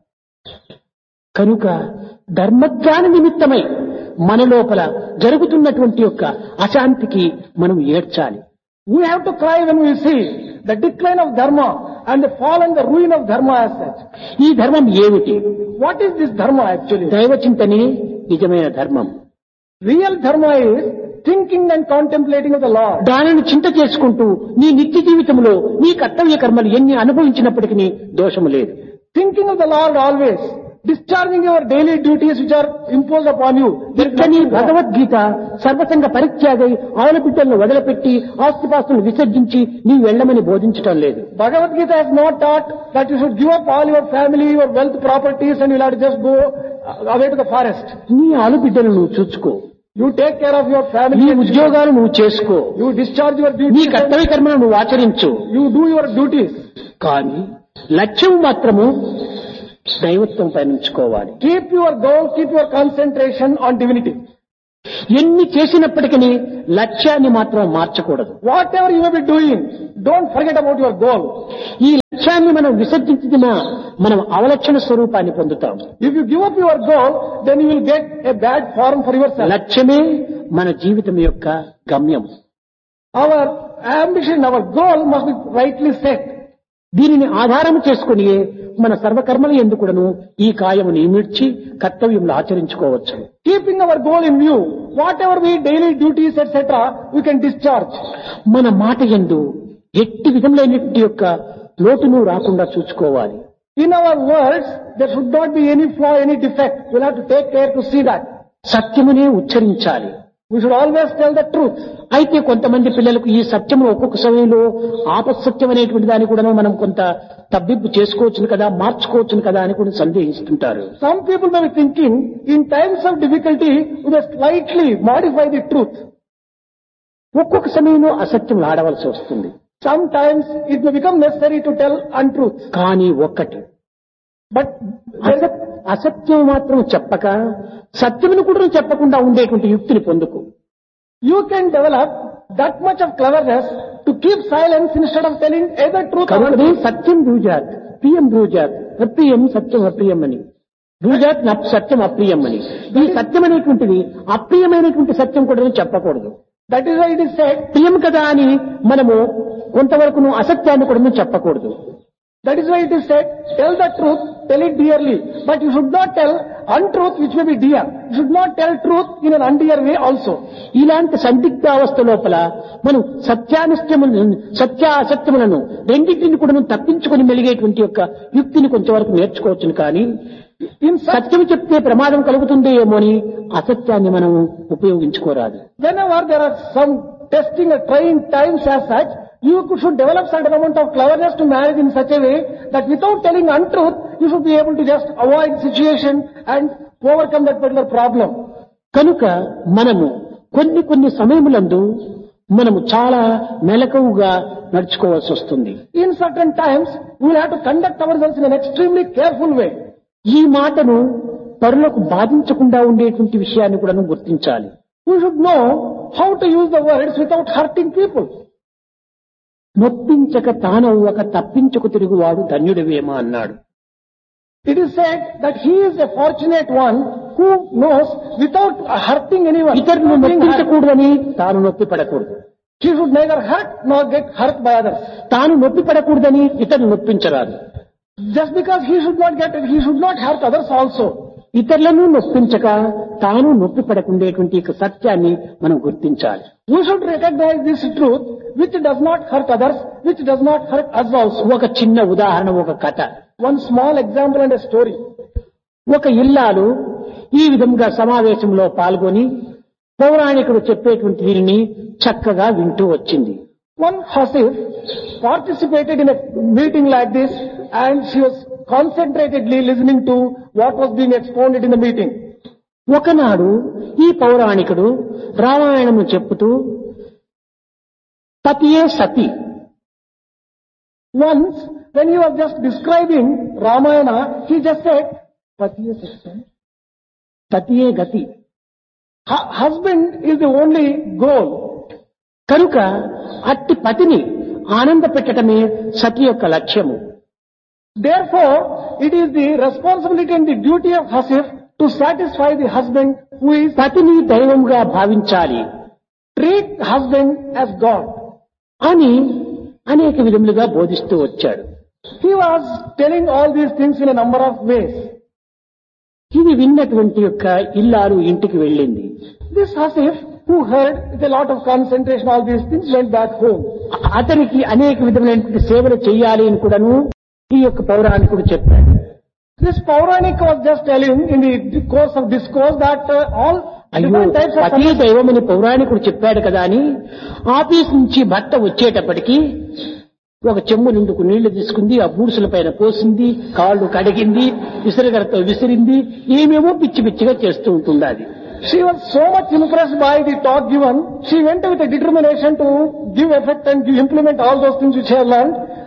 కనుక ధర్మజ్ఞాన నిమిత్తమై మన లోపల జరుగుతున్నటువంటి యొక్క అశాంతికి మనం ఏడ్చాలి. We have to cry when we see the decline of dharma and the fall and the ruin of dharma as such. ఈ ధర్మం ఏమిటి? What is this dharma actually? దైవ చింతనే నిజమైన ధర్మం. Real dharma is thinking and contemplating of the Lord. దానిని చింత చేసుకుంటూ నీ నిత్య జీవితంలో నీ కర్తవ్య కర్మలు ఎన్ని అనుభవించినప్పటికీ దోషము లేదు. Thinking of the Lord always, discharging your daily duties which are imposed upon you. ఇక్కడి భగవద్గీత సర్వసంగ పరిత్యాగై ఆవుల బిడ్డలను వదిలిపెట్టి ఆస్తిపాస్తులను విసర్జించి నీ వెళ్ళమని బోధించటం లేదు. Bhagavad Gita has not taught that you should give up all your family, your wealth, properties and you will have to just go away to the forest. నీ ఆలు బిడ్డలు నువ్వు చూసుకో. You take care of your family. నీ ఉద్యోగాలు నువ్వు చేసుకో. You discharge your నీ duties. కర్తవ్య కర్మను నువ్వు ఆచరించు. You do your duties. కానీ లక్ష్యం మాత్రము దైవత్వం పైన ఉంచుకోవాలి. Keep your goal, keep your concentration on divinity. ఎన్ని చేసినప్పటికీ లక్ష్యాన్ని మాత్రం మార్చకూడదు. Whatever you may be doing, don't forget about your goal. ఈ లక్ష్యాన్ని మనం విసర్జించిన మనం అవలక్షణ స్వరూపాన్ని పొందుతాం. If you give up your goal, then you will get a bad form for yourself. లక్ష్యమే మన జీవితం యొక్క గమ్యం. Our ambition, our goal must be rightly set. దీనిని ఆధారం చేసుకుని మన సర్వకర్మల ఎందుకును ఈ కాయము నియమించి కర్తవ్యంలో ఆచరించుకోవచ్చు. Keeping our goal in view, whatever we daily duties et cetera, we can discharge. మన మాట యందు ఎట్టి విధములైనటువంటి యొక్క లోటును రాకుండా చూసుకోవాలి. In our words, there should not be any flaw, any defect. We'll have to take care to see that. సత్యమునే ఉచ్చరించాలి. We should always tell the truth. అయితే కొంతమంది పిల్లలకు ఈ సత్యము ఒక్కొక్క సమయంలో ఆపసత్యం అనేటువంటి దాన్ని కూడా మనం కొంత తబ్బిబ్బు చేసుకోవచ్చును కదా, మార్చుకోవచ్చును కదా అని కూడా సందేహిస్తుంటారు. Some people may be thinking, in times of difficulty, we must slightly modify the truth. ఒక్కొక్క సమయంలో అసత్యం ఆడవలసి వస్తుంది. Sometimes it may become necessary to tell untruth. కానీ ఒక్కటి But అసత్- అసత్యం మాత్రం చెప్పక సత్యమును కూడా చెప్పకుండా ఉండేటువంటి యుక్తిని పొందుకు. you can develop that much of cleverness to keep silence instead of telling either truth or కాబట్టి untruth. సత్యం బ్రూజాత్, ప్రియం బ్రూజాత్, అప్రియం సత్యం అప్రియం అని, బ్రూజాత్ నప్ సత్యం అప్రియం అని. ఈ సత్యం అనేటువంటిది అప్రియమైనటువంటి సత్యం కూడా చెప్పకూడదు. That is why it is said, ప్రియం కదా అని మనము కొంతవరకు అసత్యాన్ని కూడా చెప్పకూడదు. that is why it is said, tell the truth, tell it dearly. But you should not tell untruth which may be dear. You should not tell truth in an undear way also. ఇలాంటి సందిగ్ధావస్థ లోపల మనం సత్యానిష్టములను సత్య అసత్యములను రెండింటిని కూడా తప్పించుకొని మెలిగేటువంటి యొక్క యుక్తిని కొంచెంవరకు నేర్చుకోవచ్చును. కానీ In such, సత్యం చెప్తే ప్రమాదం కలుగుతుందో ఏమో అని అసత్యాన్ని మనం ఉపయోగించుకోరాదు. whenever there are some testing or trying times as such, you could- should develop certain amount of cleverness to manage in such a way that without telling untruth, you should be able to just avoid situation and overcome that particular problem. కనుక మనము కొన్ని కొన్ని సమయములందు మనము చాలా మెలకువగా నడుచుకోవాల్సి వస్తుంది. In certain times, we will have to conduct ourselves in an extremely careful way. ఈ మాటను పరులకు బాధించకుండా ఉండేటువంటి విషయాన్ని కూడా గుర్తించాలి. We should know how to use the words without hurting people. నొప్పించక తానవ్వక తప్పించుకు తిరుగువాడు ధన్యుడివేమా అన్నాడు. It is said that he is a fortunate one who knows without hurting anyone. ఇతరులను Without being hurt. నొప్పించకూడదని తాను నొప్పి పడకూడదు. He should neither hurt nor get hurt by others. తాను నొప్పి పడకూడదని ఇతరులు నొప్పించరాదు. Just because he should not get it, he should not hurt others also. ఇతరులను నొప్పించక తాను నొప్పి పడకుండేటువంటి యొక్క సత్యాన్ని మనం గుర్తించాలి. We should recognize this truth which does not hurt others, which does not hurt us also. ఒక చిన్న ఉదాహరణ, ఒక కథ. One small example and a story. ఒక ఇల్లాలు ఈ విధంగా సమావేశంలో పాల్గొని పౌరాణికుడు చెప్పేటువంటి దీనిని చక్కగా వింటూ వచ్చింది. One Hasif participated in a meeting like this and she was concentratedly listening to what was being expounded in the meeting. ఒకనాడు ఈ పౌరాణికుడు రామాయణము చెప్పుతూ పతియే సతి, Once, when he was just describing Ramayana, he just said, "Patiye Satyam." పతియే గతి. Hu- Husband is the only goal. కనుక అట్టి పతిని ఆనంద పెట్టడమే సతి యొక్క లక్ష్యము. Therefore, it is the responsibility and the duty of Hasif to satisfy the husband who is, పతిని దైవంగా భావించాలి treat husband as God. అని అనేక విధములుగా బోధిస్తూ వచ్చాడు. He was telling all these things in a number of ways. ఇది విన్నటువంటి యొక్క ఇల్లాలు ఇంటికి వెళ్ళింది. This Hasif, who heard with a lot of concentration all these things, went back home. అతనికి అనేక విధములైనటువంటి సేవలు చేయాలి అని కూడాను ఈ యొక్క పౌరాణికుడు చెప్పాడు. This Pauranik was just telling in the course of discourse that uh, all అయ్యో different types of పతి దైవమని పౌరాణికుడు చెప్పాడు కదా అని ఆఫీస్ నుంచి భర్త వచ్చేటప్పటికి ఒక చెమ్ము నిండుకు నీళ్లు తీసుకుంది, ఆ బూడుసుల పైన పోసింది, కాళ్ళు కడిగింది, విసిరిగడతో విసిరింది, ఏమేమో పిచ్చి పిచ్చిగా చేస్తూ ఉంటుంది. అది She was so much impressed by the talk given, she went with a determination to give effect and to implement all those things which she had learned.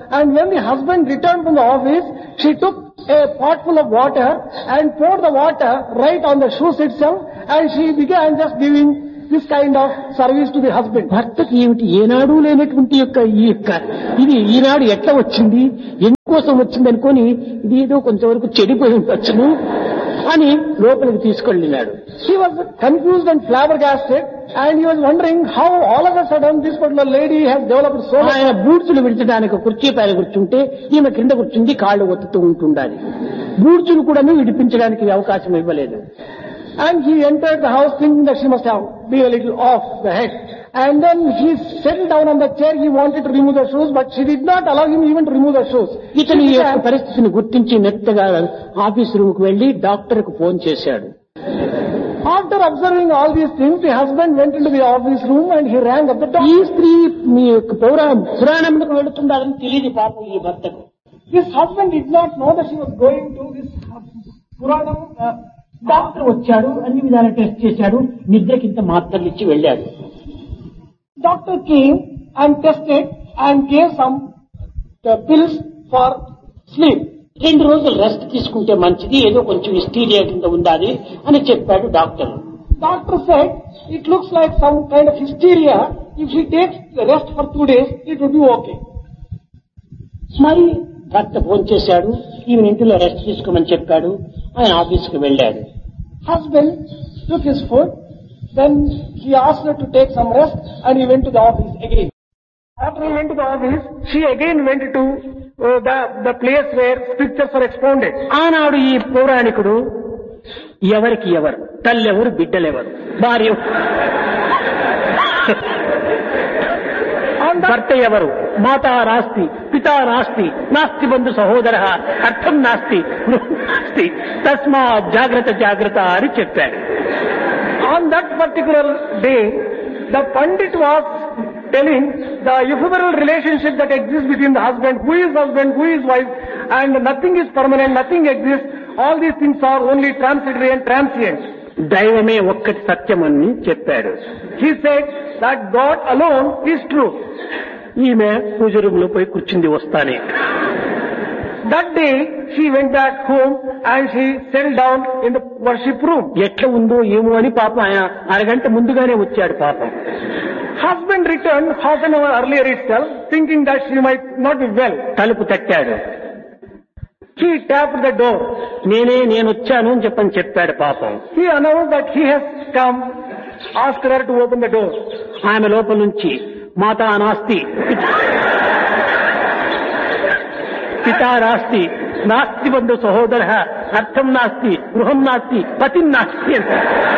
and when the husband returned from the office, she took a pot full of water and poured the water right on the shoes itself, and she began just giving this kind of service to the husband. భర్తకి ఏమిటి ఏనాడు లేనటువంటి యొక్క ఈ యొక్క ఇది ఈనాడు ఎట్లా వచ్చింది ఎందుకోసం వచ్చింది అనుకొని ఇది ఏదో కొంతవరకు చెడిపోయి ఉండొచ్చును అని లోపలికి తీసుకెళ్ళినాడు. He was confused and flabbergasted, and he was wondering how all of a sudden this particular lady has developed so much. ఆయన బూడ్చులు విడిచడానికి కుర్చీ పైన కూర్చుంటే ఈమె క్రింద కూర్చుంది కాళ్ళు ఒత్తుతూ ఉంటుండాలి. బూడ్చులు కూడా విడిపించడానికి అవకాశం ఇవ్వలేదు. And he entered the house thinking that she must have been a little off the head. And then he settled down on the chair. He wanted to remove the shoes, but she did not allow him even to remove the shoes. ఇతని యొక్క పరిస్థితిని గుర్తించి నెత్తగా office room కు వెళ్లి doctor కు phone చేశాడు. After observing all these things, the husband went into the office room and he rang up the doctor. ఈ స్త్రీ మీ యొక్క పౌరాణం పురాణంకు వెళుతుండాలని తెలియదు పాపం ఈ భర్తకు. This husband did not know that she was going to this Puranam. Uh, doctor వచ్చాడు, అన్ని విధాలు టెస్ట్ చేశాడు, నిద్రకింత మాత్రలు ఇచ్చి వెళ్ళాడు. Doctor came and tested and gave some uh, pills for sleep. రెండు రోజులు రెస్ట్ తీసుకుంటే మంచిది, ఏదో కొంచెం హిస్టీరియా కింద ఉండాలి అని చెప్పాడు doctor. Doctor said it looks like some kind of hysteria. If she takes the rest for two days, it will be okay. మరి భర్త ఫోన్ చేశాడు, ఈమె ఇంటిలో రెస్ట్ తీసుకోమని చెప్పాడు. ఆయన ఆఫీస్కి వెళ్ళాడు. Husband took his food, then he asked her to take some rest, and he went to the office again. After he went to the office, she again went to uh, the the place where scriptures are expounded. ఆనాడు ఈ పౌరాణికుడు ఎవరికి ఎవరు, తల్లెవరు, బిడ్డలెవరు, భార్య భర్త ఎవరు, మాతా నాస్తి, పితా నాస్తి, నాస్తి బంధు సహోదర, అర్థం నాస్తి, నాస్తి, తస్మా జాగ్రత్త జాగ్రత్త అని చెప్పాడు. On that particular day, the Pandit was telling the ephemeral relationship that exists between the husband, who is husband, who is wife, and nothing is permanent, nothing exists. All these things are only transitory and transient. దైవమే ఒక్కటి సత్యమని చెప్పాడు. He said that God alone is true. ఈమె పూజ room లో పోయి కూర్చుంది వస్తానే. That day she went back home and she settled down in the worship room. ఎట్లా ఉందో ఏమో అని పాపం ఆయన అరగంట ముందుగానే వచ్చాడు పాపం. Husband returned half an hour earlier itself, thinking that she might not be well. తలుపు తట్టాడు. He tapped the door. నేనే నేను వచ్చాను అని చెప్పని చెప్పాడు పాపం. He announced that he has come, asked her to open the door. ఆమె లోపల నుంచి మాతా నాస్తి, పితా నాస్తి, నాస్తి బంధు సహోదర, అర్థం నాస్తి, గృహం నాస్తి, పతి నాస్తి అంట.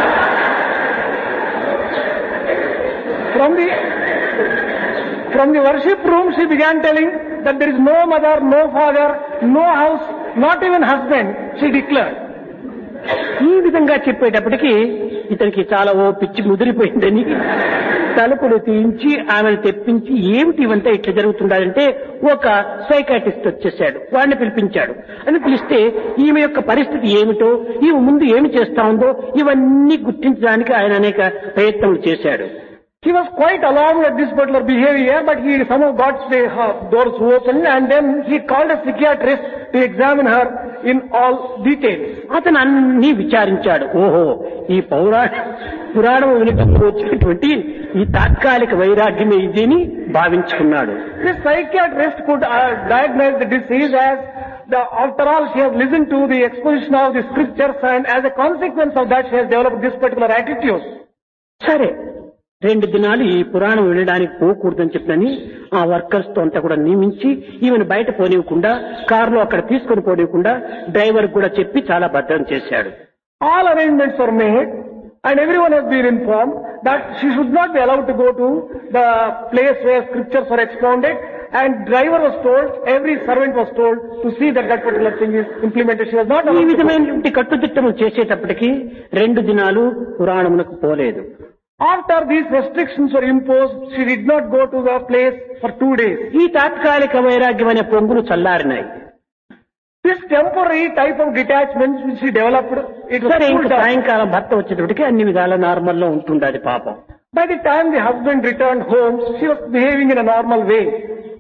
From the from the worship room she began telling that there is no mother, no father, no house, not even husband, she declared. ఈ విధంగా చెప్పేటప్పటికి ఇతనికి చాలా ఓ పిచ్చి ముదిరిపోయిందని తలుపులు తీయించి ఆమెను తెప్పించి ఏమిటి ఇవంతా ఇట్లా జరుగుతుండాలంటే ఒక సైకాట్రిస్ట్ వచ్చేసాడు. వాడిని పిలిపించాడు. అని పిలిస్తే ఈమె యొక్క పరిస్థితి ఏమిటో, ఈమె ముందు ఏమి చేస్తా ఉందో ఇవన్నీ గుర్తించడానికి ఆయన అనేక ప్రయత్నాలు చేశాడు. He was quite alarmed at this particular behavior, but he somehow got the uh, doors open, and then he called a psychiatrist to examine her in all details. అతను అన్ని విచారించాడు. ఓహో, ఈ పౌరాణ పురాణం వెనుకకు వచ్చినటువంటి ఈ తాత్కాలిక వైరాగ్యమే ఇది అని భావించుకున్నాడు. This psychiatrist could uh, diagnose the disease as the, after all she has listened to the exposition of the scriptures, and as a consequence of that she has developed this particular attitude. సరే, రెండు దినాలు ఈ పురాణం వినడానికి పోకూడదని చెప్పని ఆ workers తో అంతా కూడా నియమించి ఈమెను బయట పోనివ్వకుండా కారులో అక్కడ తీసుకొని పోనివ్వకుండా డ్రైవర్ కూడా చెప్పి చాలా భద్రం చేశాడు. All arrangements were made and everyone has been informed that she should not be allowed to go to the place where scriptures are expounded, and driver was told, every servant was told to see that that particular thing is implemented. She was not allowed to go. ఈ విధమైనటువంటి కట్టుదిట్టము చేసేటప్పటికి రెండు దినాలు పురాణమునకు పోలేదు. After these restrictions were imposed, she did not go to the place for two days. ఈ తాత్కాలిక వైరాగ్యం అనే పొంగులు చల్లారినాయి. This temporary type of detachment which she developed, it was సరే, ఇంకా cooled down. సాయంకాలం భర్త వచ్చేటప్పటికి అన్ని విధాల నార్మల్ లో ఉంటుండది పాపం. By the time the husband returned home, she was behaving in a normal way.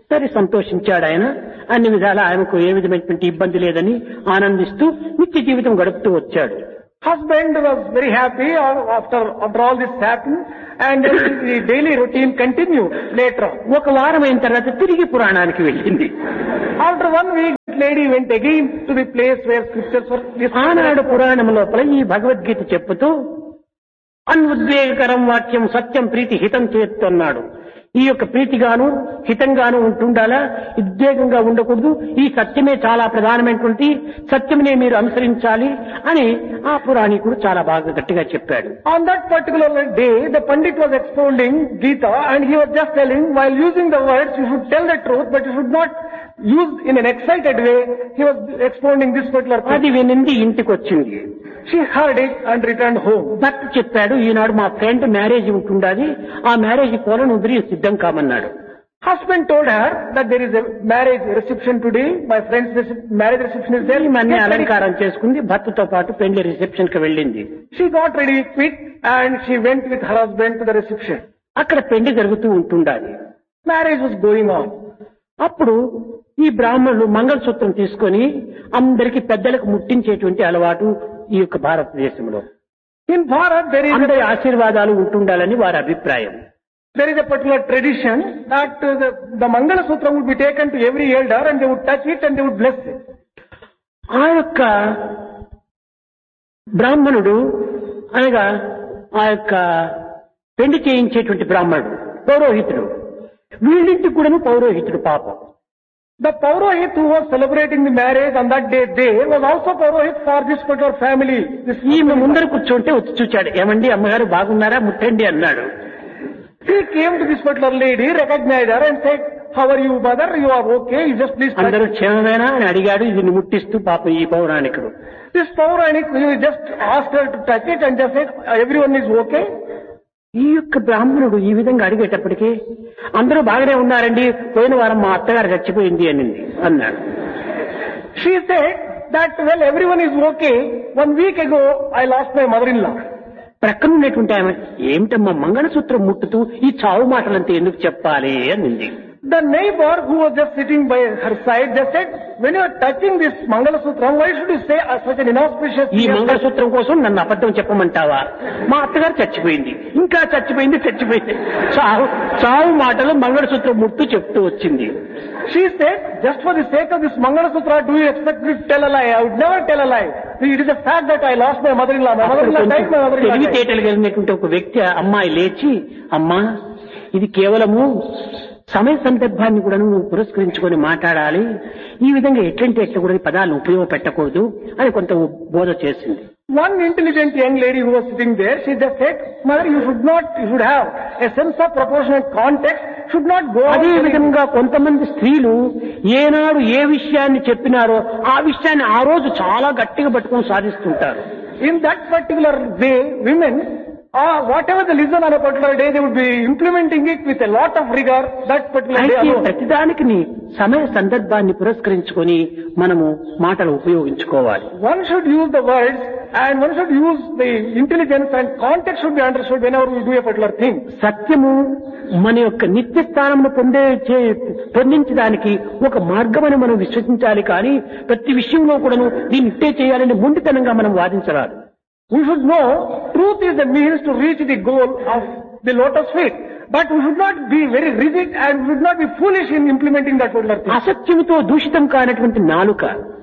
సరే సంతోషించాడు ఆయన. అన్ని విధాలా ఆయనకు ఏ విధమైనటువంటి ఇబ్బంది లేదని ఆనందిస్తూ నిత్య జీవితం గడుపుతూ వచ్చాడు. Husband was very happy after after all this happened, and the daily routine continued later on. ఒక వారం అయిన తర్వాత తిరిగి పురాణానికి వెళ్ళింది. After one week, lady went again to the place where scriptures were discussed. ఆనాడు పురాణం లోపల ఈ భగవద్గీత చెప్పుతూ అన్ఉద్వేగకరం వాక్యం సత్యం ప్రీతి హితం చేస్తున్నాడు. ఈ యొక్క ప్రీతిగాను హితంగాను ఉంటుండాలా, ఉద్వేగంగా ఉండకూడదు. ఈ సత్యమే చాలా ప్రధానమైనటువంటి సత్యమునే మీరు అనుసరించాలి అని ఆ పురాణికుడు చాలా బాగా గట్టిగా చెప్పాడు. On that particular day, the Pandit was expounding Gita, and he was just telling, while using the words, you should tell the truth, but you should not use in an excited way. He was expounding this particular thing. అది వినింది ఇంటికి వచ్చింది. She heard it and returned home. భర్త చెప్పాడు, ఈనాడు మా friend marriage ఉంటుండాలి, ఆ marriage పోలను వదిలి సిద్ధం కామన్నాడు. Husband told her that there is a marriage reception today. My friend's recep- marriage reception is there. మన్ని అలంకారం చేసుకుంది, భర్తతో పాటు పెళ్లి రిసెప్షన్ కి వెళ్ళింది. She got ready quick and she went with her husband to the reception. అక్కడ పెళ్లి జరుగుతూ ఉంటుండాలి. Marriage was going on. అప్పుడు ఈ బ్రాహ్మణులు మంగళసూత్రం తీసుకొని అందరికి పెద్దలకు ముట్టించేటువంటి అలవాటు ఈ యొక్క భారతదేశంలో. In Bharat, there is అందరి a, ఆశీర్వాదాలు ఉంటుండాలని వారి అభిప్రాయం. there is a particular tradition that uh, the, the Mangala Sutra would be taken to every elder and they would touch it and they would bless it. ఆ యొక్క బ్రాహ్మణుడు అనగా ఆ యొక్క పెళ్లి చేయించేటువంటి బ్రాహ్మణుడు పౌరోహితుడు, వీళ్ళింటికి కూడాను పౌరోహితుడు పాపం. The Paurohit who was celebrating the marriage on that day, day was also Paurohit for this particular family. This ఈమె ముందర కూర్చోంటే వచ్చి చూచాడు. ఏమండి అమ్మగారు బాగున్నారా, ముట్టండి అన్నాడు. He came to this particular lady, recognized her and said, how are you, mother? You are okay? You just please touch. అందరూ క్షేమమేనా అని అడిగాడు. ఇది ముట్టిస్తూ పాపం ఈ పౌరాణికుడు. This Pauranik, he just asked her to touch it and just said, everyone is okay? ఈ యొక్క బ్రాహ్మణుడు ఈ విధంగా అడిగేటప్పటికీ అందరూ బాగానే ఉన్నారండి, పోయిన వారం మా అత్తగారు చచ్చిపోయింది అనింది అన్నాడు. She said that, well, everyone is okay. One week ago, I lost my mother-in-law. ప్రక్కన ఉన్నటువంటి ఆమె, ఏమిటమ్మా మంగళసూత్రం ముట్టుతూ ఈ చావు మాటలంతా ఎందుకు చెప్పాలి అనింది. The neighbor who was just sitting by her side just said, when you are touching this Mangala Sutra, why should you say uh, such an inauspicious ఈ thing? మంగళసూత్రం కోసం నన్ను అబద్ధం చెప్పమంటావా? మా అత్తగారు చచ్చిపోయింది, ఇంకా చచ్చిపోయింది చచ్చిపోయింది చావు చావు మాటలు మంగళసూత్రం ముట్టు చెప్తూ వచ్చింది. She said, just for the sake of this Mangala Sutra, do you expect me to tell a lie? I would never tell a lie. It is a fact that I lost my mother-in-law. My mother-in-law died, my mother-in-law died. తెలివితేటలు కలిగినటువంటి ఒక వ్యక్తి అమ్మాయి లేచి, అమ్మా ఇది కేవలము సమయ సందర్భాన్ని కూడా నువ్వు పురస్కరించుకొని మాట్లాడాలి, ఈ విధంగా ఎట్లంటే ఎట్లా కూడా పదాలను ఉపయోగపెట్టకూడదు అని కొంత బోధ చేసింది. One intelligent young lady who was sitting there, she just said, mother, you should not, you should have a sense of proportionate context, should not go on. అదే విధంగా కొంతమంది స్త్రీలు ఏనాడు ఏ విషయాన్ని చెప్పినారో ఆ విషయాన్ని ఆ రోజు చాలా గట్టిగా పట్టుకొని సాధిస్తుంటారు. In that particular way, women, uh, whatever they listen on a particular day, they would be implementing it with a lot of rigor that particular day అయితే alone. ప్రతిదానికి సమయ సందర్భాన్ని పురస్కరించుకొని మనము మాటలు ఉపయోగించుకోవాలి. One should use the words and one should use the intelligence and context should be understood whenever we do a particular thing. సత్యము మన యొక్క నిత్య స్థానమును పొందే చే- పొందించడానికి ఒక మార్గమని మనం విశ్వసించాలి, కానీ ప్రతి విషయంలో కూడాను దీన్ని ఇట్టే చేయాలని మొండితనంగా మనం వాదించరాదు. We should know truth is the means to reach the goal of the lotus feet. But we should not be very rigid and we should not be foolish in implementing that particular thing. అసత్యముతో దూషితం కానటువంటి నాలుక,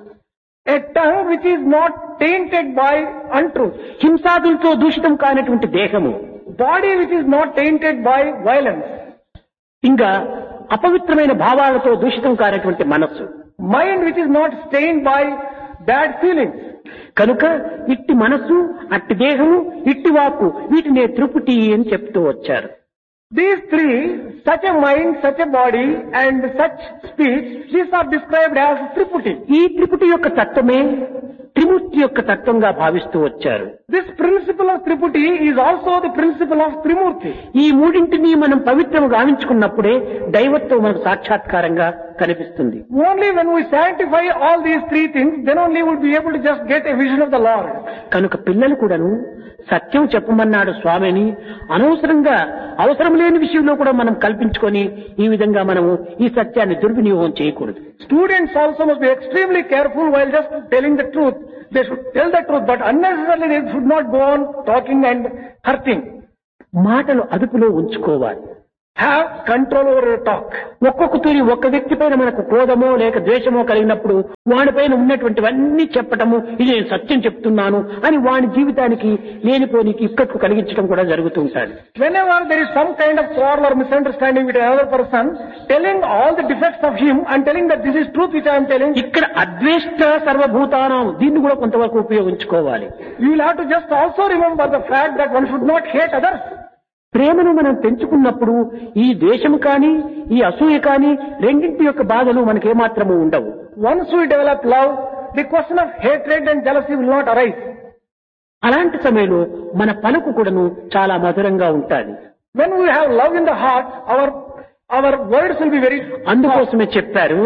A tongue which is not tainted by untruth. హింసాదులతో దూషితం కానటువంటి దేహము, Body which is not tainted by violence. ఇంకా అపవిత్రమైన భావాలతో దూషితం కానటువంటి మనస్సు. Mind which is not stained by bad feelings. కనుక ఇట్టి మనస్సు, అట్టి దేహము, ఇట్టి వాక్కు, వీటినే త్రిపుటి అని చెప్తూ వచ్చారు. These three, such a mind, such a body and such speech, these are described as Triputi. ఈ త్రిపుటి యొక్క తత్వమే త్రిమూర్తి త్రిమూర్తి యొక్క తత్వంగా భావిస్తూ వచ్చారు. This principle of Tripurti is also the principle of Trimurti. ఈ మూడింటిని మనం పవిత్రము గావించుకున్నప్పుడే దైవత్వం మనకు సాక్షాత్కారంగా కనిపిస్తుంది. Only when we sanctify all these three things, then only we will be able to just get a vision of the Lord. కనుక పిల్లలు కూడాను సత్యం చెప్పమన్నాడు స్వామిని అనవసరంగా అవసరం లేని విషయంలో కూడా మనం కల్పించుకొని ఈ విధంగా మనము ఈ సత్యాన్ని దుర్వినియోగం చేయకూడదు. Students also must be extremely careful while just telling the truth. They should tell the truth, but unnecessarily they should not go on talking and hurting. మాటలు అదుపులో ఉంచుకోవాలి. Have control over your talk. ఒక్కొక్క తూరి ఒక్క వ్యక్తి పైన మనకు క్రోధమో లేక ద్వేషమో కలిగినప్పుడు వాడిపైన ఉన్నటువంటివన్నీ చెప్పటము ఇది నేను సత్యం చెప్తున్నాను అని వాడి జీవితానికి లేనిపోనికి ఇక్కట్టు కలిగించడం కూడా జరుగుతూ ఉంటుంది. Whenever there is some kind of quarrel or misunderstanding with another person, telling all the defects of him and telling that this is truth which I am telling. ఇక్కడ అద్వేష్ట సర్వభూతానం దీన్ని కూడా కొంతవరకు ఉపయోగించుకోవాలి. You will have to just also remember the fact that one should not hate others. ప్రేమను మనం పెంచుకున్నప్పుడు ఈ ద్వేషము కానీ ఈ అసూయ కానీ రెండింటి యొక్క బాధలు మనకి ఏమాత్రము ఉండవు. Once we develop love, the question of hatred and jealousy will not arise. అలాంటి సమయంలో మన పలుకు కూడాను చాలా మధురంగా ఉంటుంది. When we have love in the heart, our our words will be very. అందుకోసమే చెప్పారు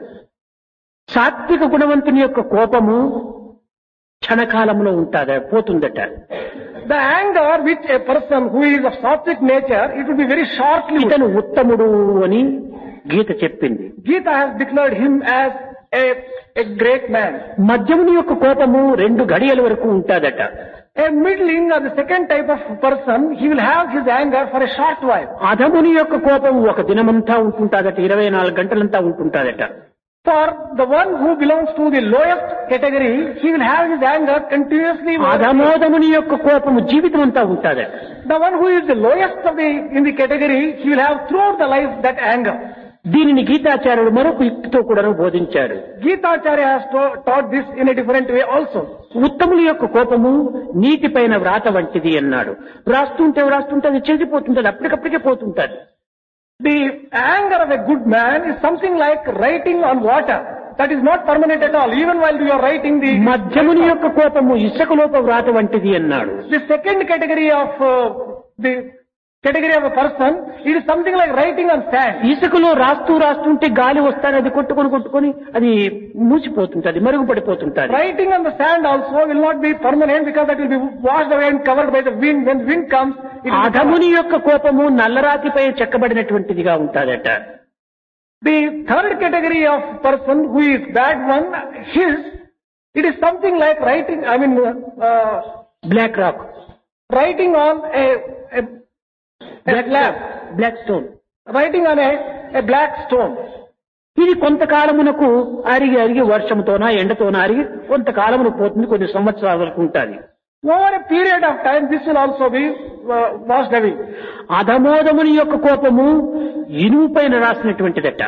సాత్విక గుణవంతుని యొక్క కోపము క్షణకాలంలో ఉంటుందా పోతుందట. The anger which a person who is of sattvic nature, it will be very shortly. ఇతను ఉత్తముడు అని గీత చెప్పింది. Gita has declared him as a a great man. మధ్యముని యొక్క కోపము రెండు గడియల వరకు ఉంటుందట. A middling or the second type of person, he will have his anger for a short while. అధముని యొక్క కోపం ఒక దినమంతా ఉంటుంటాదట, ఇరవై నాలుగు గంటలంతా ఉంటుంటాదట. For the one who belongs to the lowest category, he will have his anger continuously. అధమోదముని యొక్క కోపము జీవితం అంతా ఉంటుందట. The one who is the lowest of the in the category, he will have throughout the life that anger. దీనిని గీతాచార్యుడు మరొక యుక్తితో కూడా బోధించాడు. Gitacharya has taught this in a different way also. ఉత్తముల యొక్క కోపము నీటిపైన వ్రాత వంటిది అన్నాడు. వ్రాస్తుంటే వ్రాస్తుంటే అది చెదిపోతుంటది, అప్పటికప్పటికే పోతుంటది. The anger of a good man is something like writing on water. That is not permanent at all. Even while you are writing the. మధ్యముని యొక్క కోపము ఇసుకలోప వ్రాత వంటిది అన్నాడు. The second category of uh, the category of a person, it is something like writing on sand. ఇసుకలో రాస్తూ రాస్తుంటే గాలి వస్తానే అది కొట్టుకొని కొట్టుకొని అది మూసిపోతుంటది, మరుగుపడిపోతుంటది. Writing on the sand also will not be permanent because that will be washed away and covered by the wind. When wind comes, it will. అధముని యొక్క కోపము నల్లరాతిపై చెక్కబడినటువంటిదిగా ఉంటుందట. The third category of person who is bad one, his, it is something like writing, I mean, uh, black rock, writing on a, a, a slab, black stone, writing on a, a black stone. ఇది కొంతకాలమునకు అరిగి అరిగి వర్షంతోనా ఎండతోనా అరిగి కొంతకాలమును పోతుంది, కొన్ని సంవత్సరాల వరకు ఉంటుంది. Over a period of time, this will also be uh, washed away. అధమోదముని యొక్క కోపము ఇనుము పైన రాసినటువంటిదట.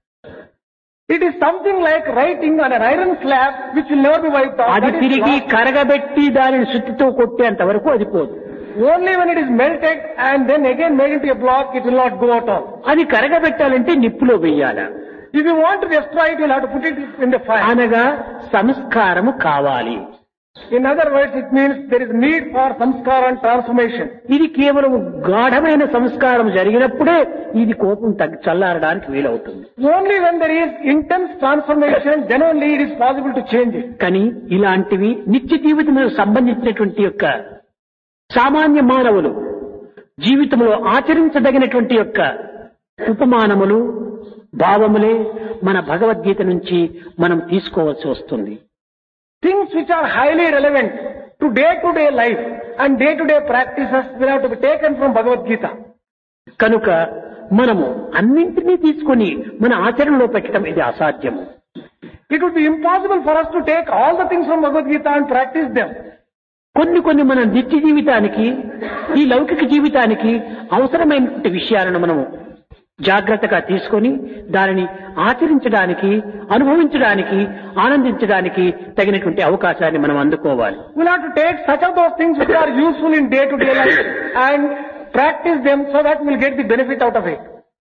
It is something like writing on an iron slab which will never be wiped off. అది తిరిగి కరగబెట్టి దానిని సుత్తితో కొట్టేంత వరకు అది పోదు. Only when it is melted and then again made into a block, it will not go at all. అది కరగబెట్టాలంటే నిప్పులో వెయ్యాల. If you want to destroy it, you will have to put it in the fire. అనగా సంస్కారము కావాలి. In other words, it means there is need for samskara and transformation. ఇది కేవలం గాఢమైన సంస్కారం జరిగినప్పుడే ఇది కోపం తగ్గి చల్లారడానికి వీలవుతుంది. Only when there is intense transformation, then only it is possible to change it. కానీ ఇలాంటివి నిత్య జీవితంలో సంబంధించినటువంటి యొక్క సామాన్య మానవులు జీవితంలో ఆచరించదగినటువంటి యొక్క ఉపమానములు భావములే మన భగవద్గీత నుంచి మనం తీసుకోవాల్సి వస్తుంది. Things which are highly relevant to day-to-day life and day-to-day practices will have to be taken from Bhagavad Gita. కనుక మనము అన్నింటినీ తీసుకొని మన ఆచరణలో పెట్టడం ఇది అసాధ్యము. It would be impossible for us to take all the things from Bhagavad Gita and practice them. కొన్ని కొన్ని మన నిత్య జీవితానికి ఈ లౌకిక జీవితానికి అవసరమైనటువంటి విషయాలను మనము జాగ్రత్తగా తీసుకొని దానిని ఆచరించడానికి, అనుభవించడానికి, ఆనందించడానికి తగినటువంటి అవకాశాన్ని మనం అందుకోవాలి. We'll have to take such of those things which are useful in day-to-day life and practice them so that we'll get the benefit out of it.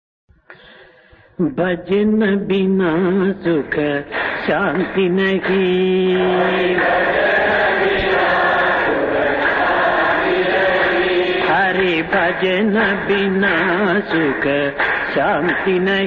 भजन बिना सुख शांति नहीं. हरि भजन बिना सुख शांति नहीं।